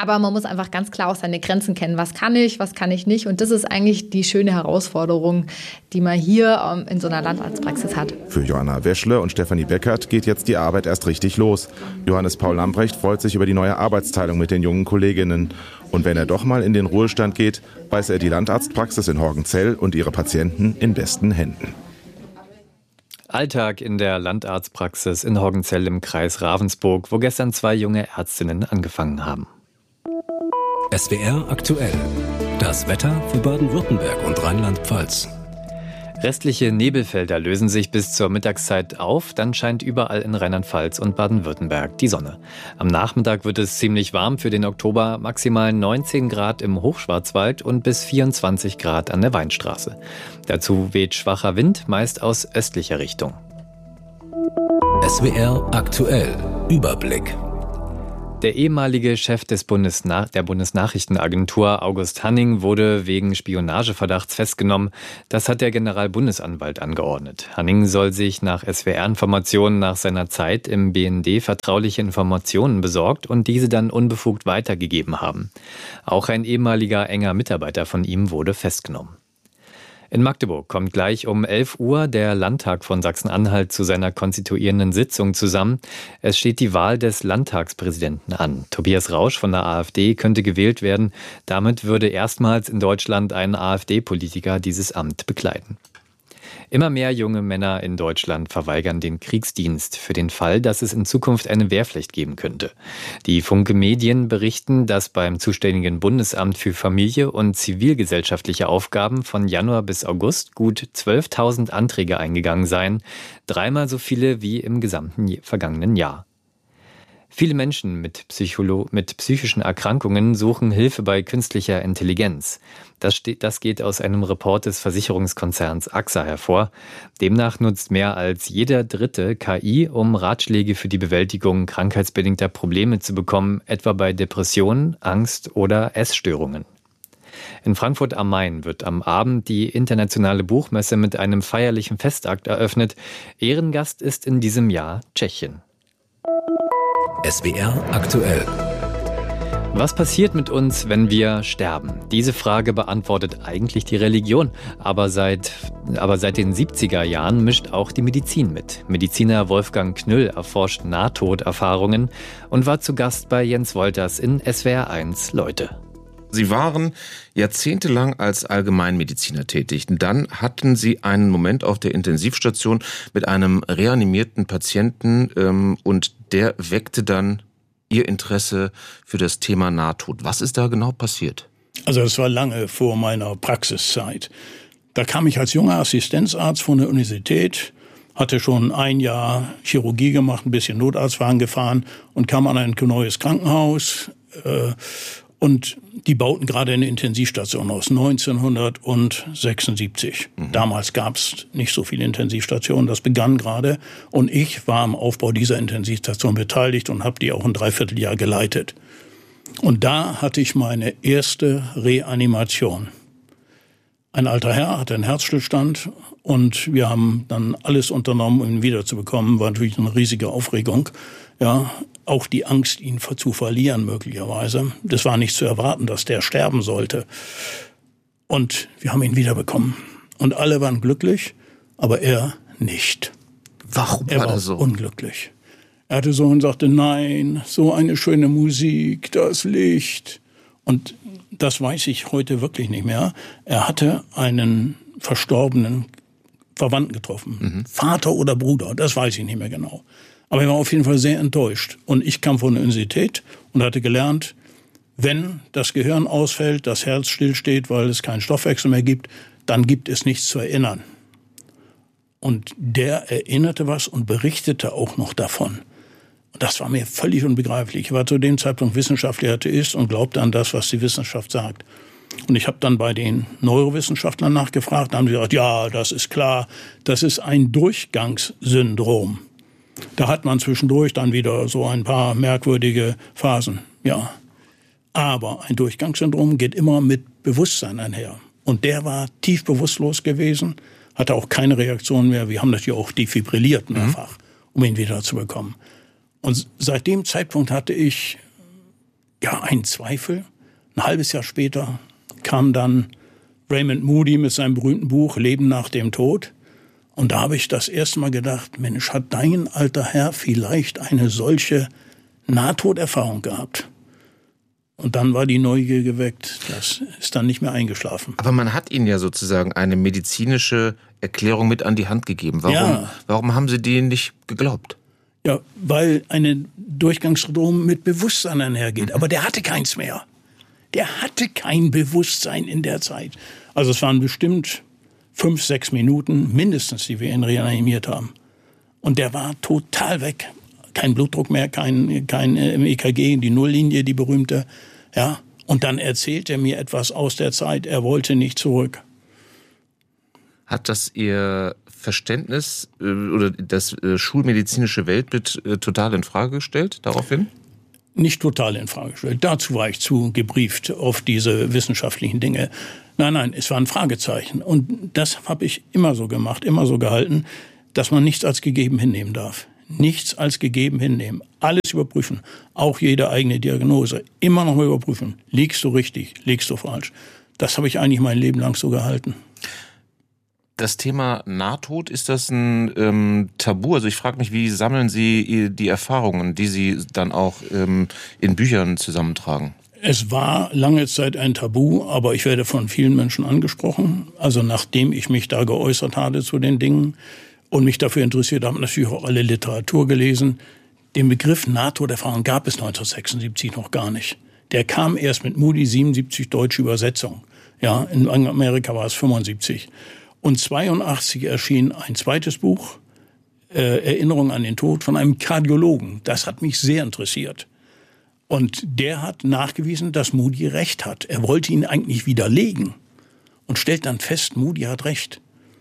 Aber man muss einfach ganz klar auch seine Grenzen kennen. Was kann ich nicht? Und das ist eigentlich die schöne Herausforderung, die man hier in so einer Landarztpraxis hat. Für Johanna Weschle und Stefanie Beckert geht jetzt die Arbeit erst richtig los. Johannes Paul Lamprecht freut sich über die neue Arbeitsteilung mit den jungen Kolleginnen. Und wenn er doch mal in den Ruhestand geht, weiß er die Landarztpraxis in Horgenzell und ihre Patienten in besten Händen. Alltag in der Landarztpraxis in Horgenzell im Kreis Ravensburg, wo gestern 2 junge Ärztinnen angefangen haben. SWR aktuell. Das Wetter für Baden-Württemberg und Rheinland-Pfalz. Restliche Nebelfelder lösen sich bis zur Mittagszeit auf, dann scheint überall in Rheinland-Pfalz und Baden-Württemberg die Sonne. Am Nachmittag wird es ziemlich warm für den Oktober, maximal 19 Grad im Hochschwarzwald und bis 24 Grad an der Weinstraße. Dazu weht schwacher Wind, meist aus östlicher Richtung. SWR aktuell. Überblick. Der ehemalige Chef der Bundesnachrichtenagentur August Hanning wurde wegen Spionageverdachts festgenommen. Das hat der Generalbundesanwalt angeordnet. Hanning soll sich nach SWR-Informationen nach seiner Zeit im BND vertrauliche Informationen besorgt und diese dann unbefugt weitergegeben haben. Auch ein ehemaliger enger Mitarbeiter von ihm wurde festgenommen. In Magdeburg kommt gleich um 11 Uhr der Landtag von Sachsen-Anhalt zu seiner konstituierenden Sitzung zusammen. Es steht die Wahl des Landtagspräsidenten an. Tobias Rausch von der AfD könnte gewählt werden. Damit würde erstmals in Deutschland ein AfD-Politiker dieses Amt bekleiden. Immer mehr junge Männer in Deutschland verweigern den Kriegsdienst für den Fall, dass es in Zukunft eine Wehrpflicht geben könnte. Die Funke Medien berichten, dass beim zuständigen Bundesamt für Familie und zivilgesellschaftliche Aufgaben von Januar bis August gut 12.000 Anträge eingegangen seien, 3-mal so viele wie im gesamten vergangenen Jahr. Viele Menschen mit psychischen Erkrankungen suchen Hilfe bei künstlicher Intelligenz. Das geht aus einem Report des Versicherungskonzerns AXA hervor. Demnach nutzt mehr als jeder Dritte KI, um Ratschläge für die Bewältigung krankheitsbedingter Probleme zu bekommen, etwa bei Depressionen, Angst oder Essstörungen. In Frankfurt am Main wird am Abend die internationale Buchmesse mit einem feierlichen Festakt eröffnet. Ehrengast ist in diesem Jahr Tschechien. SWR aktuell. Was passiert mit uns, wenn wir sterben? Diese Frage beantwortet eigentlich die Religion. Aber seit den 70er Jahren mischt auch die Medizin mit. Mediziner Wolfgang Knüll erforscht Nahtoderfahrungen und war zu Gast bei Jens Wolters in SWR1 Leute. Sie waren jahrzehntelang als Allgemeinmediziner tätig. Dann hatten Sie einen Moment auf der Intensivstation mit einem reanimierten Patienten und der weckte dann Ihr Interesse für das Thema Nahtod. Was ist da genau passiert? Also das war lange vor meiner Praxiszeit. Da kam ich als junger Assistenzarzt von der Universität, hatte schon 1 Jahr Chirurgie gemacht, ein bisschen Notarztwagen gefahren und kam an ein neues Krankenhaus und die bauten gerade eine Intensivstation aus, 1976. Damals gab es nicht so viele Intensivstationen, das begann gerade. Und ich war am Aufbau dieser Intensivstation beteiligt und habe die auch ein Dreivierteljahr geleitet. Und da hatte ich meine erste Reanimation. Ein alter Herr hatte einen Herzstillstand und wir haben dann alles unternommen, um ihn wiederzubekommen. War natürlich eine riesige Aufregung. Ja, auch die Angst, ihn zu verlieren möglicherweise. Das war nicht zu erwarten, dass der sterben sollte. Und wir haben ihn wiederbekommen. Und alle waren glücklich, aber er nicht. Warum war er so unglücklich? Er hatte so und sagte, nein, so eine schöne Musik, das Licht. Und das weiß ich heute wirklich nicht mehr. Er hatte einen verstorbenen Verwandten getroffen. Vater oder Bruder, das weiß ich nicht mehr genau. Aber er war auf jeden Fall sehr enttäuscht. Und ich kam von der Universität und hatte gelernt, wenn das Gehirn ausfällt, das Herz stillsteht, weil es keinen Stoffwechsel mehr gibt, dann gibt es nichts zu erinnern. Und der erinnerte was und berichtete auch noch davon. Und das war mir völlig unbegreiflich. Ich war zu dem Zeitpunkt wissenschaftlicher Atheist und glaubte an das, was die Wissenschaft sagt. Und ich habe dann bei den Neurowissenschaftlern nachgefragt, da haben sie gesagt, ja, das ist klar, das ist ein Durchgangssyndrom. Da hat man zwischendurch dann wieder so ein paar merkwürdige Phasen, ja. Aber ein Durchgangssyndrom geht immer mit Bewusstsein einher. Und der war tief bewusstlos gewesen, hatte auch keine Reaktion mehr. Wir haben das ja auch defibrilliert mehrfach, um ihn wieder zu bekommen. Und seit dem Zeitpunkt hatte ich Ja, ein Zweifel. Ein halbes Jahr später kam dann Raymond Moody mit seinem berühmten Buch Leben nach dem Tod. Und da habe ich das erste Mal gedacht, Mensch, hat dein alter Herr vielleicht eine solche Nahtoderfahrung gehabt? Und dann war die Neugier geweckt. Das ist dann nicht mehr eingeschlafen. Aber man hat Ihnen ja sozusagen eine medizinische Erklärung mit an die Hand gegeben. Warum haben Sie denen nicht geglaubt? Ja, weil eine Durchgangsstrom mit Bewusstsein einhergeht. Aber der hatte keins mehr. Der hatte kein Bewusstsein in der Zeit. Also es waren bestimmt 5, 6 Minuten mindestens, die wir ihn reanimiert haben. Und der war total weg. Kein Blutdruck mehr, kein EKG, die Nulllinie, die berühmte. Ja. Und dann erzählt er mir etwas aus der Zeit. Er wollte nicht zurück. Hat das Ihr Verständnis oder das schulmedizinische Weltbild total in Frage gestellt daraufhin? Nicht total in Frage gestellt. Dazu war ich zu gebrieft auf diese wissenschaftlichen Dinge. Nein, es war ein Fragezeichen. Und das habe ich immer so gemacht, immer so gehalten, dass man nichts als gegeben hinnehmen darf. Nichts als gegeben hinnehmen. Alles überprüfen. Auch jede eigene Diagnose. Immer noch mal überprüfen. Liegst du richtig? Liegst du falsch? Das habe ich eigentlich mein Leben lang so gehalten. Das Thema Nahtod, ist das ein Tabu? Also ich frage mich, wie sammeln Sie die Erfahrungen, die Sie dann auch in Büchern zusammentragen? Es war lange Zeit ein Tabu, aber ich werde von vielen Menschen angesprochen. Also nachdem ich mich da geäußert hatte zu den Dingen und mich dafür interessiert habe, natürlich auch alle Literatur gelesen. Den Begriff Nahtoderfahrung gab es 1976 noch gar nicht. Der kam erst mit Moody 77 deutsche Übersetzung. Ja, in Amerika war es 75. Und 82 erschien ein zweites Buch, Erinnerung an den Tod, von einem Kardiologen. Das hat mich sehr interessiert. Und der hat nachgewiesen, dass Moody recht hat. Er wollte ihn eigentlich widerlegen und stellt dann fest, Moody hat recht.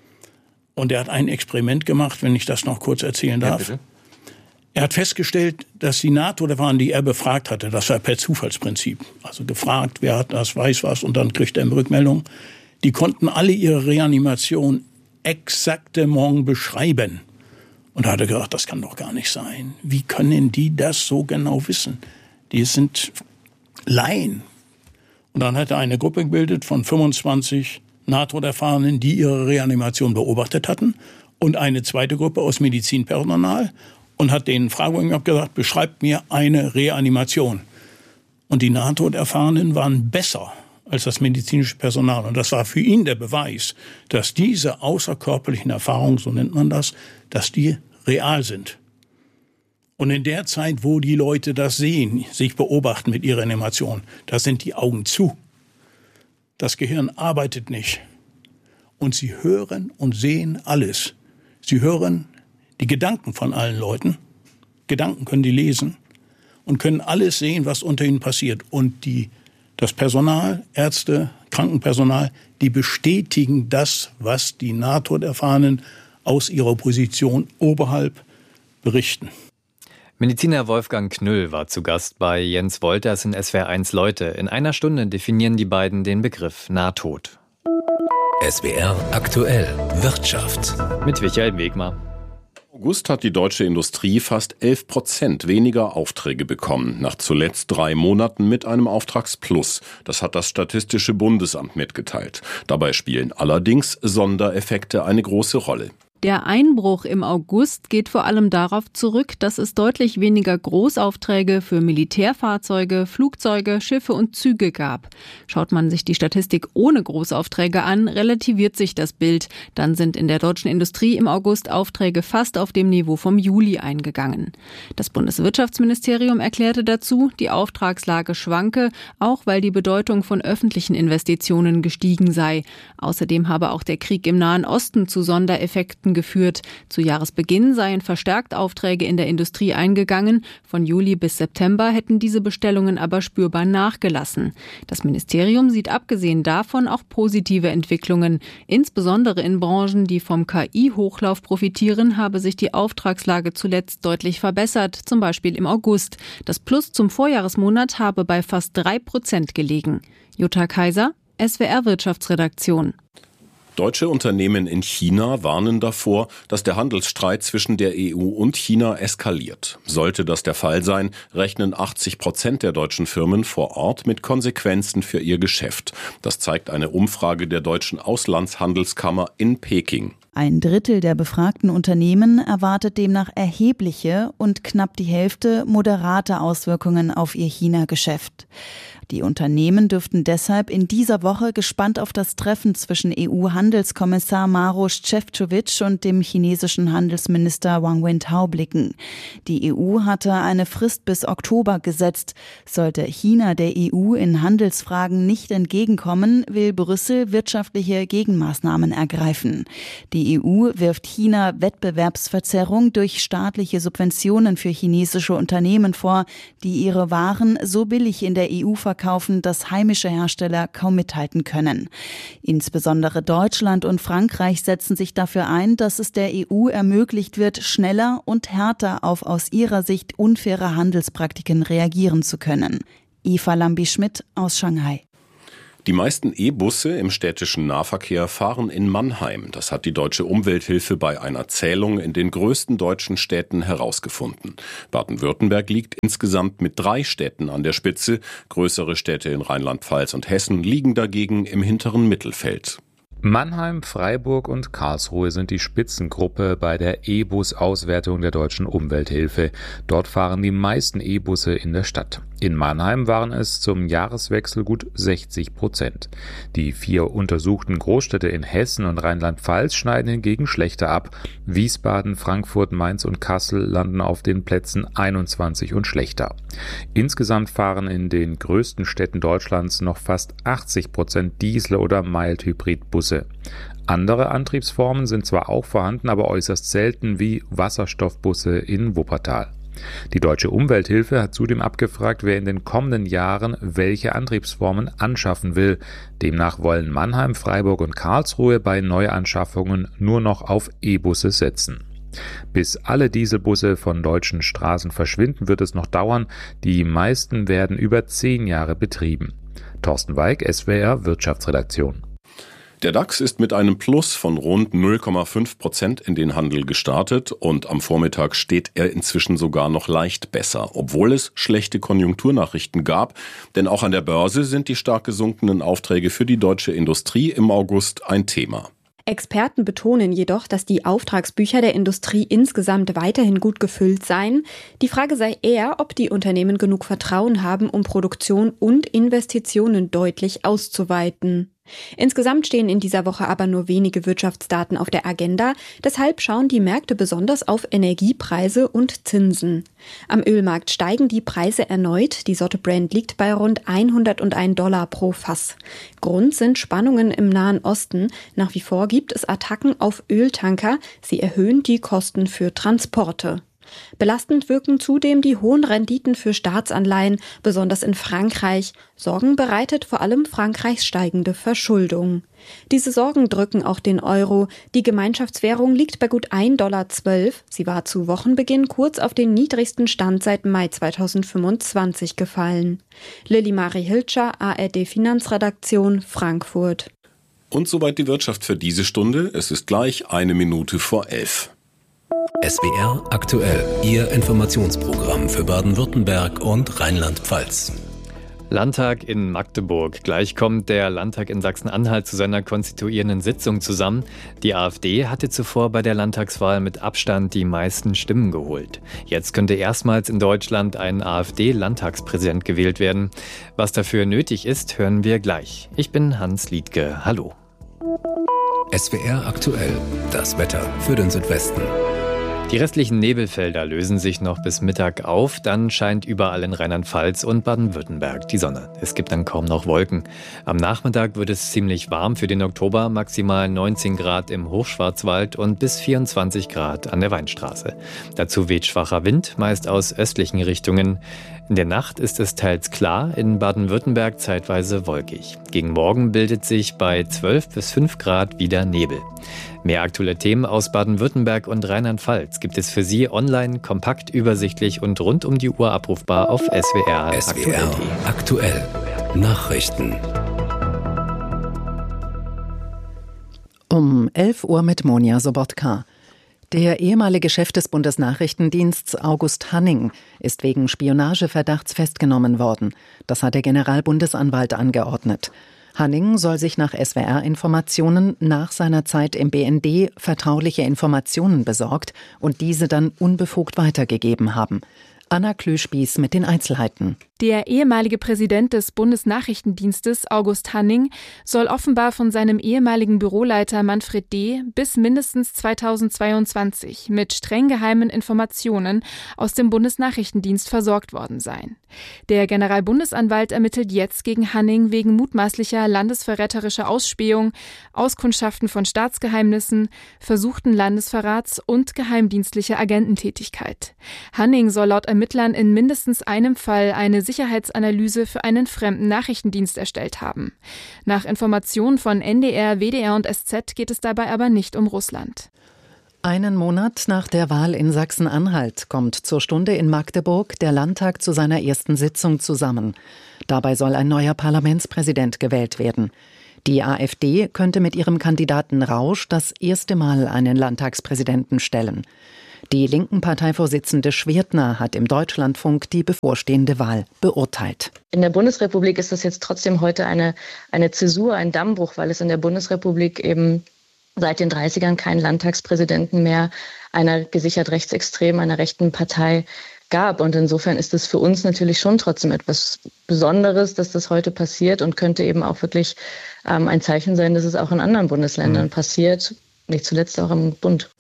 Und er hat ein Experiment gemacht, wenn ich das noch kurz erzählen darf. Ja, bitte. Er hat festgestellt, dass die Nahtoderfahrenen, die er befragt hatte, das war per Zufallsprinzip. Also gefragt, wer hat das, weiß was, und dann kriegt er eine Rückmeldung. Die konnten alle ihre Reanimation exaktement beschreiben. Und da hat er gedacht, das kann doch gar nicht sein. Wie können die das so genau wissen? Die sind Laien. Und dann hat er eine Gruppe gebildet von 25 Nahtoderfahrenen, die ihre Reanimation beobachtet hatten, und eine zweite Gruppe aus Medizinpersonal, und hat denen Fragebogen gesagt, beschreibt mir eine Reanimation. Und die Nahtoderfahrenen waren besser als das medizinische Personal. Und das war für ihn der Beweis, dass diese außerkörperlichen Erfahrungen, so nennt man das, dass die real sind. Und in der Zeit, wo die Leute das sehen, sich beobachten mit ihrer Animation, da sind die Augen zu. Das Gehirn arbeitet nicht. Und sie hören und sehen alles. Sie hören die Gedanken von allen Leuten. Gedanken können die lesen und können alles sehen, was unter ihnen passiert. Und das Personal, Ärzte, Krankenpersonal, die bestätigen das, was die Nahtoderfahrenen aus ihrer Position oberhalb berichten. Mediziner Wolfgang Knüll war zu Gast bei Jens Wolters in SWR1 Leute. In einer Stunde definieren die beiden den Begriff Nahtod. SWR aktuell Wirtschaft. Mit Michael Wegmar. Im August hat die deutsche Industrie fast 11% weniger Aufträge bekommen, nach zuletzt 3 Monaten mit einem Auftragsplus. Das hat das Statistische Bundesamt mitgeteilt. Dabei spielen allerdings Sondereffekte eine große Rolle. Der Einbruch im August geht vor allem darauf zurück, dass es deutlich weniger Großaufträge für Militärfahrzeuge, Flugzeuge, Schiffe und Züge gab. Schaut man sich die Statistik ohne Großaufträge an, relativiert sich das Bild. Dann sind in der deutschen Industrie im August Aufträge fast auf dem Niveau vom Juli eingegangen. Das Bundeswirtschaftsministerium erklärte dazu, die Auftragslage schwanke, auch weil die Bedeutung von öffentlichen Investitionen gestiegen sei. Außerdem habe auch der Krieg im Nahen Osten zu Sondereffekten geführt. Zu Jahresbeginn seien verstärkt Aufträge in der Industrie eingegangen. Von Juli bis September hätten diese Bestellungen aber spürbar nachgelassen. Das Ministerium sieht abgesehen davon auch positive Entwicklungen. Insbesondere in Branchen, die vom KI-Hochlauf profitieren, habe sich die Auftragslage zuletzt deutlich verbessert, zum Beispiel im August. Das Plus zum Vorjahresmonat habe bei fast 3% gelegen. Jutta Kaiser, SWR Wirtschaftsredaktion. Deutsche Unternehmen in China warnen davor, dass der Handelsstreit zwischen der EU und China eskaliert. Sollte das der Fall sein, rechnen 80% der deutschen Firmen vor Ort mit Konsequenzen für ihr Geschäft. Das zeigt eine Umfrage der Deutschen Auslandshandelskammer in Peking. Ein Drittel der befragten Unternehmen erwartet demnach erhebliche und knapp die Hälfte moderate Auswirkungen auf ihr China-Geschäft. Die Unternehmen dürften deshalb in dieser Woche gespannt auf das Treffen zwischen EU-Handelskommissar Maroš Šefčovič und dem chinesischen Handelsminister Wang Wentao blicken. Die EU hatte eine Frist bis Oktober gesetzt. Sollte China der EU in Handelsfragen nicht entgegenkommen, will Brüssel wirtschaftliche Gegenmaßnahmen ergreifen. Die EU wirft China Wettbewerbsverzerrung durch staatliche Subventionen für chinesische Unternehmen vor, die ihre Waren so billig in der EU verkaufen, dass heimische Hersteller kaum mithalten können. Insbesondere Deutschland und Frankreich setzen sich dafür ein, dass es der EU ermöglicht wird, schneller und härter auf aus ihrer Sicht unfaire Handelspraktiken reagieren zu können. Eva Lambi-Schmidt aus Shanghai. Die meisten E-Busse im städtischen Nahverkehr fahren in Mannheim. Das hat die Deutsche Umwelthilfe bei einer Zählung in den größten deutschen Städten herausgefunden. Baden-Württemberg liegt insgesamt mit 3 Städten an der Spitze. Größere Städte in Rheinland-Pfalz und Hessen liegen dagegen im hinteren Mittelfeld. Mannheim, Freiburg und Karlsruhe sind die Spitzengruppe bei der E-Bus-Auswertung der Deutschen Umwelthilfe. Dort fahren die meisten E-Busse in der Stadt. In Mannheim waren es zum Jahreswechsel gut 60%. Die 4 untersuchten Großstädte in Hessen und Rheinland-Pfalz schneiden hingegen schlechter ab. Wiesbaden, Frankfurt, Mainz und Kassel landen auf den Plätzen 21 und schlechter. Insgesamt fahren in den größten Städten Deutschlands noch fast 80% Diesel- oder Mild-Hybrid-Busse. Andere Antriebsformen sind zwar auch vorhanden, aber äußerst selten, wie Wasserstoffbusse in Wuppertal. Die Deutsche Umwelthilfe hat zudem abgefragt, wer in den kommenden Jahren welche Antriebsformen anschaffen will. Demnach wollen Mannheim, Freiburg und Karlsruhe bei Neuanschaffungen nur noch auf E-Busse setzen. Bis alle Dieselbusse von deutschen Straßen verschwinden, wird es noch dauern. Die meisten werden über 10 Jahre betrieben. Thorsten Weig, SWR Wirtschaftsredaktion. Der DAX ist mit einem Plus von rund 0,5% in den Handel gestartet und am Vormittag steht er inzwischen sogar noch leicht besser, obwohl es schlechte Konjunkturnachrichten gab. Denn auch an der Börse sind die stark gesunkenen Aufträge für die deutsche Industrie im August ein Thema. Experten betonen jedoch, dass die Auftragsbücher der Industrie insgesamt weiterhin gut gefüllt seien. Die Frage sei eher, ob die Unternehmen genug Vertrauen haben, um Produktion und Investitionen deutlich auszuweiten. Insgesamt stehen in dieser Woche aber nur wenige Wirtschaftsdaten auf der Agenda. Deshalb schauen die Märkte besonders auf Energiepreise und Zinsen. Am Ölmarkt steigen die Preise erneut. Die Sorte Brent liegt bei rund $101 pro Fass. Grund sind Spannungen im Nahen Osten. Nach wie vor gibt es Attacken auf Öltanker. Sie erhöhen die Kosten für Transporte. Belastend wirken zudem die hohen Renditen für Staatsanleihen, besonders in Frankreich. Sorgen bereitet vor allem Frankreichs steigende Verschuldung. Diese Sorgen drücken auch den Euro. Die Gemeinschaftswährung liegt bei gut $1,12. Sie war zu Wochenbeginn kurz auf den niedrigsten Stand seit Mai 2025 gefallen. Lilly-Marie Hilscher, ARD Finanzredaktion, Frankfurt. Und soweit die Wirtschaft für diese Stunde. Es ist gleich 11:01. SWR aktuell, Ihr Informationsprogramm für Baden-Württemberg und Rheinland-Pfalz. Landtag in Magdeburg. Gleich kommt der Landtag in Sachsen-Anhalt zu seiner konstituierenden Sitzung zusammen. Die AfD hatte zuvor bei der Landtagswahl mit Abstand die meisten Stimmen geholt. Jetzt könnte erstmals in Deutschland ein AfD-Landtagspräsident gewählt werden. Was dafür nötig ist, hören wir gleich. Ich bin Hans Liedtke. Hallo. SWR aktuell, das Wetter für den Südwesten. Die restlichen Nebelfelder lösen sich noch bis Mittag auf, dann scheint überall in Rheinland-Pfalz und Baden-Württemberg die Sonne. Es gibt dann kaum noch Wolken. Am Nachmittag wird es ziemlich warm für den Oktober, maximal 19 Grad im Hochschwarzwald und bis 24 Grad an der Weinstraße. Dazu weht schwacher Wind, meist aus östlichen Richtungen. In der Nacht ist es teils klar, in Baden-Württemberg zeitweise wolkig. Gegen Morgen bildet sich bei 12 bis 5 Grad wieder Nebel. Mehr aktuelle Themen aus Baden-Württemberg und Rheinland-Pfalz gibt es für Sie online, kompakt, übersichtlich und rund um die Uhr abrufbar auf SWR aktuell. Nachrichten. Um 11 Uhr mit Monja Sobotka. Der ehemalige Chef des Bundesnachrichtendienstes August Hanning ist wegen Spionageverdachts festgenommen worden. Das hat der Generalbundesanwalt angeordnet. Hanning soll sich nach SWR-Informationen nach seiner Zeit im BND vertrauliche Informationen besorgt und diese dann unbefugt weitergegeben haben. Anna Klüspieß mit den Einzelheiten. Der ehemalige Präsident des Bundesnachrichtendienstes, August Hanning, soll offenbar von seinem ehemaligen Büroleiter Manfred D. bis mindestens 2022 mit streng geheimen Informationen aus dem Bundesnachrichtendienst versorgt worden sein. Der Generalbundesanwalt ermittelt jetzt gegen Hanning wegen mutmaßlicher landesverräterischer Ausspähung, Auskundschaften von Staatsgeheimnissen, versuchten Landesverrats und geheimdienstlicher Agententätigkeit. Hanning soll laut Ermittlern in mindestens einem Fall eine Sicherheitsanalyse für einen fremden Nachrichtendienst erstellt haben. Nach Informationen von NDR, WDR und SZ geht es dabei aber nicht um Russland. Einen Monat nach der Wahl in Sachsen-Anhalt kommt zur Stunde in Magdeburg der Landtag zu seiner ersten Sitzung zusammen. Dabei soll ein neuer Parlamentspräsident gewählt werden. Die AfD könnte mit ihrem Kandidaten Rausch das erste Mal einen Landtagspräsidenten stellen. Die linken Parteivorsitzende Schwertner hat im Deutschlandfunk die bevorstehende Wahl beurteilt. In der Bundesrepublik ist das jetzt trotzdem heute eine Zäsur, ein Dammbruch, weil es in der Bundesrepublik eben seit den 30ern keinen Landtagspräsidenten mehr einer gesichert rechtsextremen, einer rechten Partei gab. Und insofern ist es für uns natürlich schon trotzdem etwas Besonderes, dass das heute passiert und könnte eben auch wirklich ein Zeichen sein, dass es auch in anderen Bundesländern passiert, nicht zuletzt auch im Bund.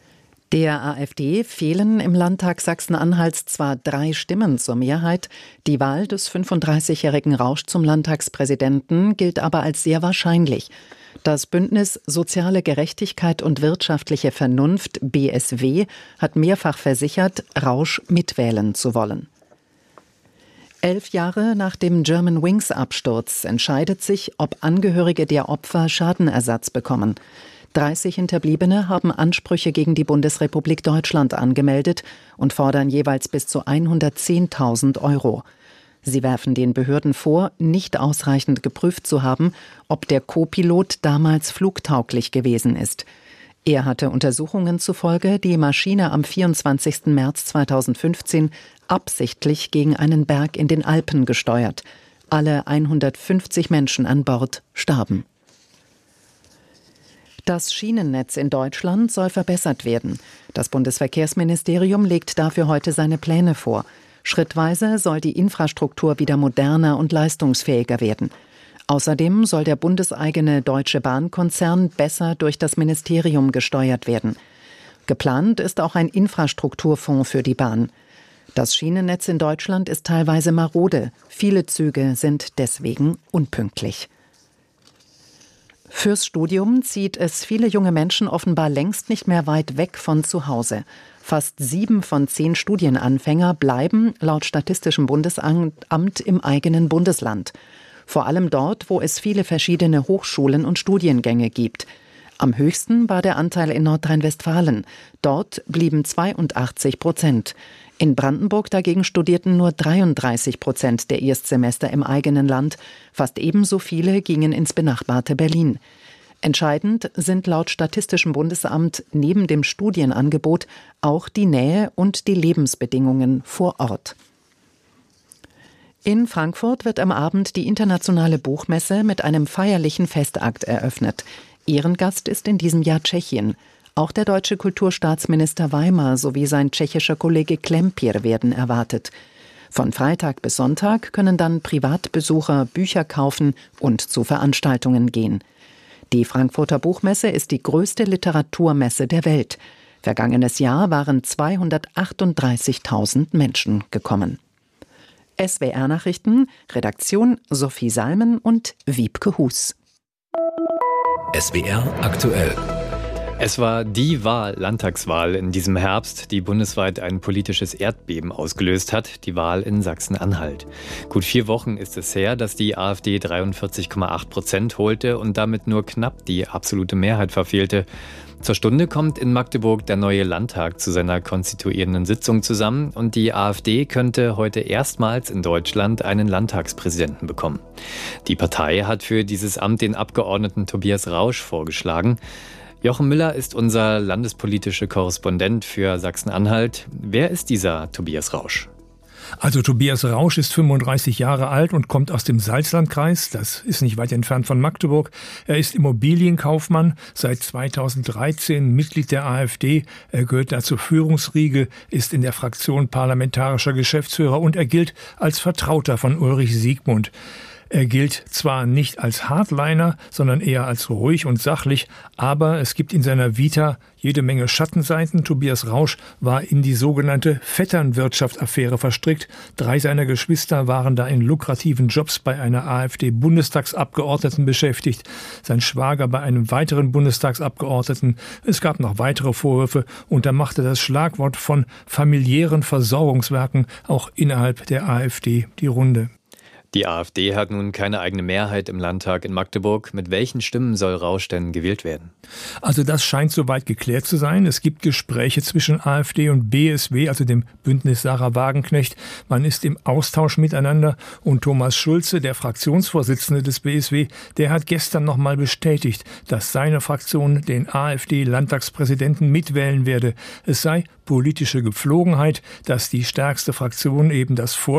Der AfD fehlen im Landtag Sachsen-Anhalts zwar 3 Stimmen zur Mehrheit, die Wahl des 35-jährigen Rausch zum Landtagspräsidenten gilt aber als sehr wahrscheinlich. Das Bündnis Soziale Gerechtigkeit und wirtschaftliche Vernunft, BSW, hat mehrfach versichert, Rausch mitwählen zu wollen. 11 Jahre nach dem Germanwings-Absturz entscheidet sich, ob Angehörige der Opfer Schadenersatz bekommen. 30 Hinterbliebene haben Ansprüche gegen die Bundesrepublik Deutschland angemeldet und fordern jeweils bis zu 110.000 €. Sie werfen den Behörden vor, nicht ausreichend geprüft zu haben, ob der Co-Pilot damals flugtauglich gewesen ist. Er hatte Untersuchungen zufolge die Maschine am 24. März 2015 absichtlich gegen einen Berg in den Alpen gesteuert. Alle 150 Menschen an Bord starben. Das Schienennetz in Deutschland soll verbessert werden. Das Bundesverkehrsministerium legt dafür heute seine Pläne vor. Schrittweise soll die Infrastruktur wieder moderner und leistungsfähiger werden. Außerdem soll der bundeseigene Deutsche Bahn-Konzern besser durch das Ministerium gesteuert werden. Geplant ist auch ein Infrastrukturfonds für die Bahn. Das Schienennetz in Deutschland ist teilweise marode. Viele Züge sind deswegen unpünktlich. Fürs Studium zieht es viele junge Menschen offenbar längst nicht mehr weit weg von zu Hause. Fast 7 von 10 Studienanfänger bleiben laut Statistischem Bundesamt im eigenen Bundesland. Vor allem dort, wo es viele verschiedene Hochschulen und Studiengänge gibt. Am höchsten war der Anteil in Nordrhein-Westfalen. Dort blieben 82%. In Brandenburg dagegen studierten nur 33% der Erstsemester im eigenen Land. Fast ebenso viele gingen ins benachbarte Berlin. Entscheidend sind laut Statistischem Bundesamt neben dem Studienangebot auch die Nähe und die Lebensbedingungen vor Ort. In Frankfurt wird am Abend die internationale Buchmesse mit einem feierlichen Festakt eröffnet. Ehrengast ist in diesem Jahr Tschechien. Auch der deutsche Kulturstaatsminister Weimar sowie sein tschechischer Kollege Klempier werden erwartet. Von Freitag bis Sonntag können dann Privatbesucher Bücher kaufen und zu Veranstaltungen gehen. Die Frankfurter Buchmesse ist die größte Literaturmesse der Welt. Vergangenes Jahr waren 238.000 Menschen gekommen. SWR Nachrichten, Redaktion Sophie Salmen und Wiebke Hus. SWR aktuell. Es war die Landtagswahl in diesem Herbst, die bundesweit ein politisches Erdbeben ausgelöst hat, die Wahl in Sachsen-Anhalt. Gut 4 Wochen ist es her, dass die AfD 43,8% holte und damit nur knapp die absolute Mehrheit verfehlte. Zur Stunde kommt in Magdeburg der neue Landtag zu seiner konstituierenden Sitzung zusammen und die AfD könnte heute erstmals in Deutschland einen Landtagspräsidenten bekommen. Die Partei hat für dieses Amt den Abgeordneten Tobias Rausch vorgeschlagen. Jochen Müller ist unser landespolitischer Korrespondent für Sachsen-Anhalt. Wer ist dieser Tobias Rausch? Also Tobias Rausch ist 35 Jahre alt und kommt aus dem Salzlandkreis. Das ist nicht weit entfernt von Magdeburg. Er ist Immobilienkaufmann, seit 2013 Mitglied der AfD. Er gehört da zur Führungsriege, ist in der Fraktion parlamentarischer Geschäftsführer und er gilt als Vertrauter von Ulrich Siegmund. Er gilt zwar nicht als Hardliner, sondern eher als ruhig und sachlich, aber es gibt in seiner Vita jede Menge Schattenseiten. Tobias Rausch war in die sogenannte Vetternwirtschaft-Affäre verstrickt. 3 seiner Geschwister waren da in lukrativen Jobs bei einer AfD-Bundestagsabgeordneten beschäftigt, sein Schwager bei einem weiteren Bundestagsabgeordneten. Es gab noch weitere Vorwürfe und da machte das Schlagwort von familiären Versorgungswerken auch innerhalb der AfD die Runde. Die AfD hat nun keine eigene Mehrheit im Landtag in Magdeburg. Mit welchen Stimmen soll Rausch denn gewählt werden? Also das scheint soweit geklärt zu sein. Es gibt Gespräche zwischen AfD und BSW, also dem Bündnis Sarah Wagenknecht. Man ist im Austausch miteinander und Thomas Schulze, der Fraktionsvorsitzende des BSW, der hat gestern nochmal bestätigt, dass seine Fraktion den AfD-Landtagspräsidenten mitwählen werde. Es sei politische Gepflogenheit, dass die stärkste Fraktion eben das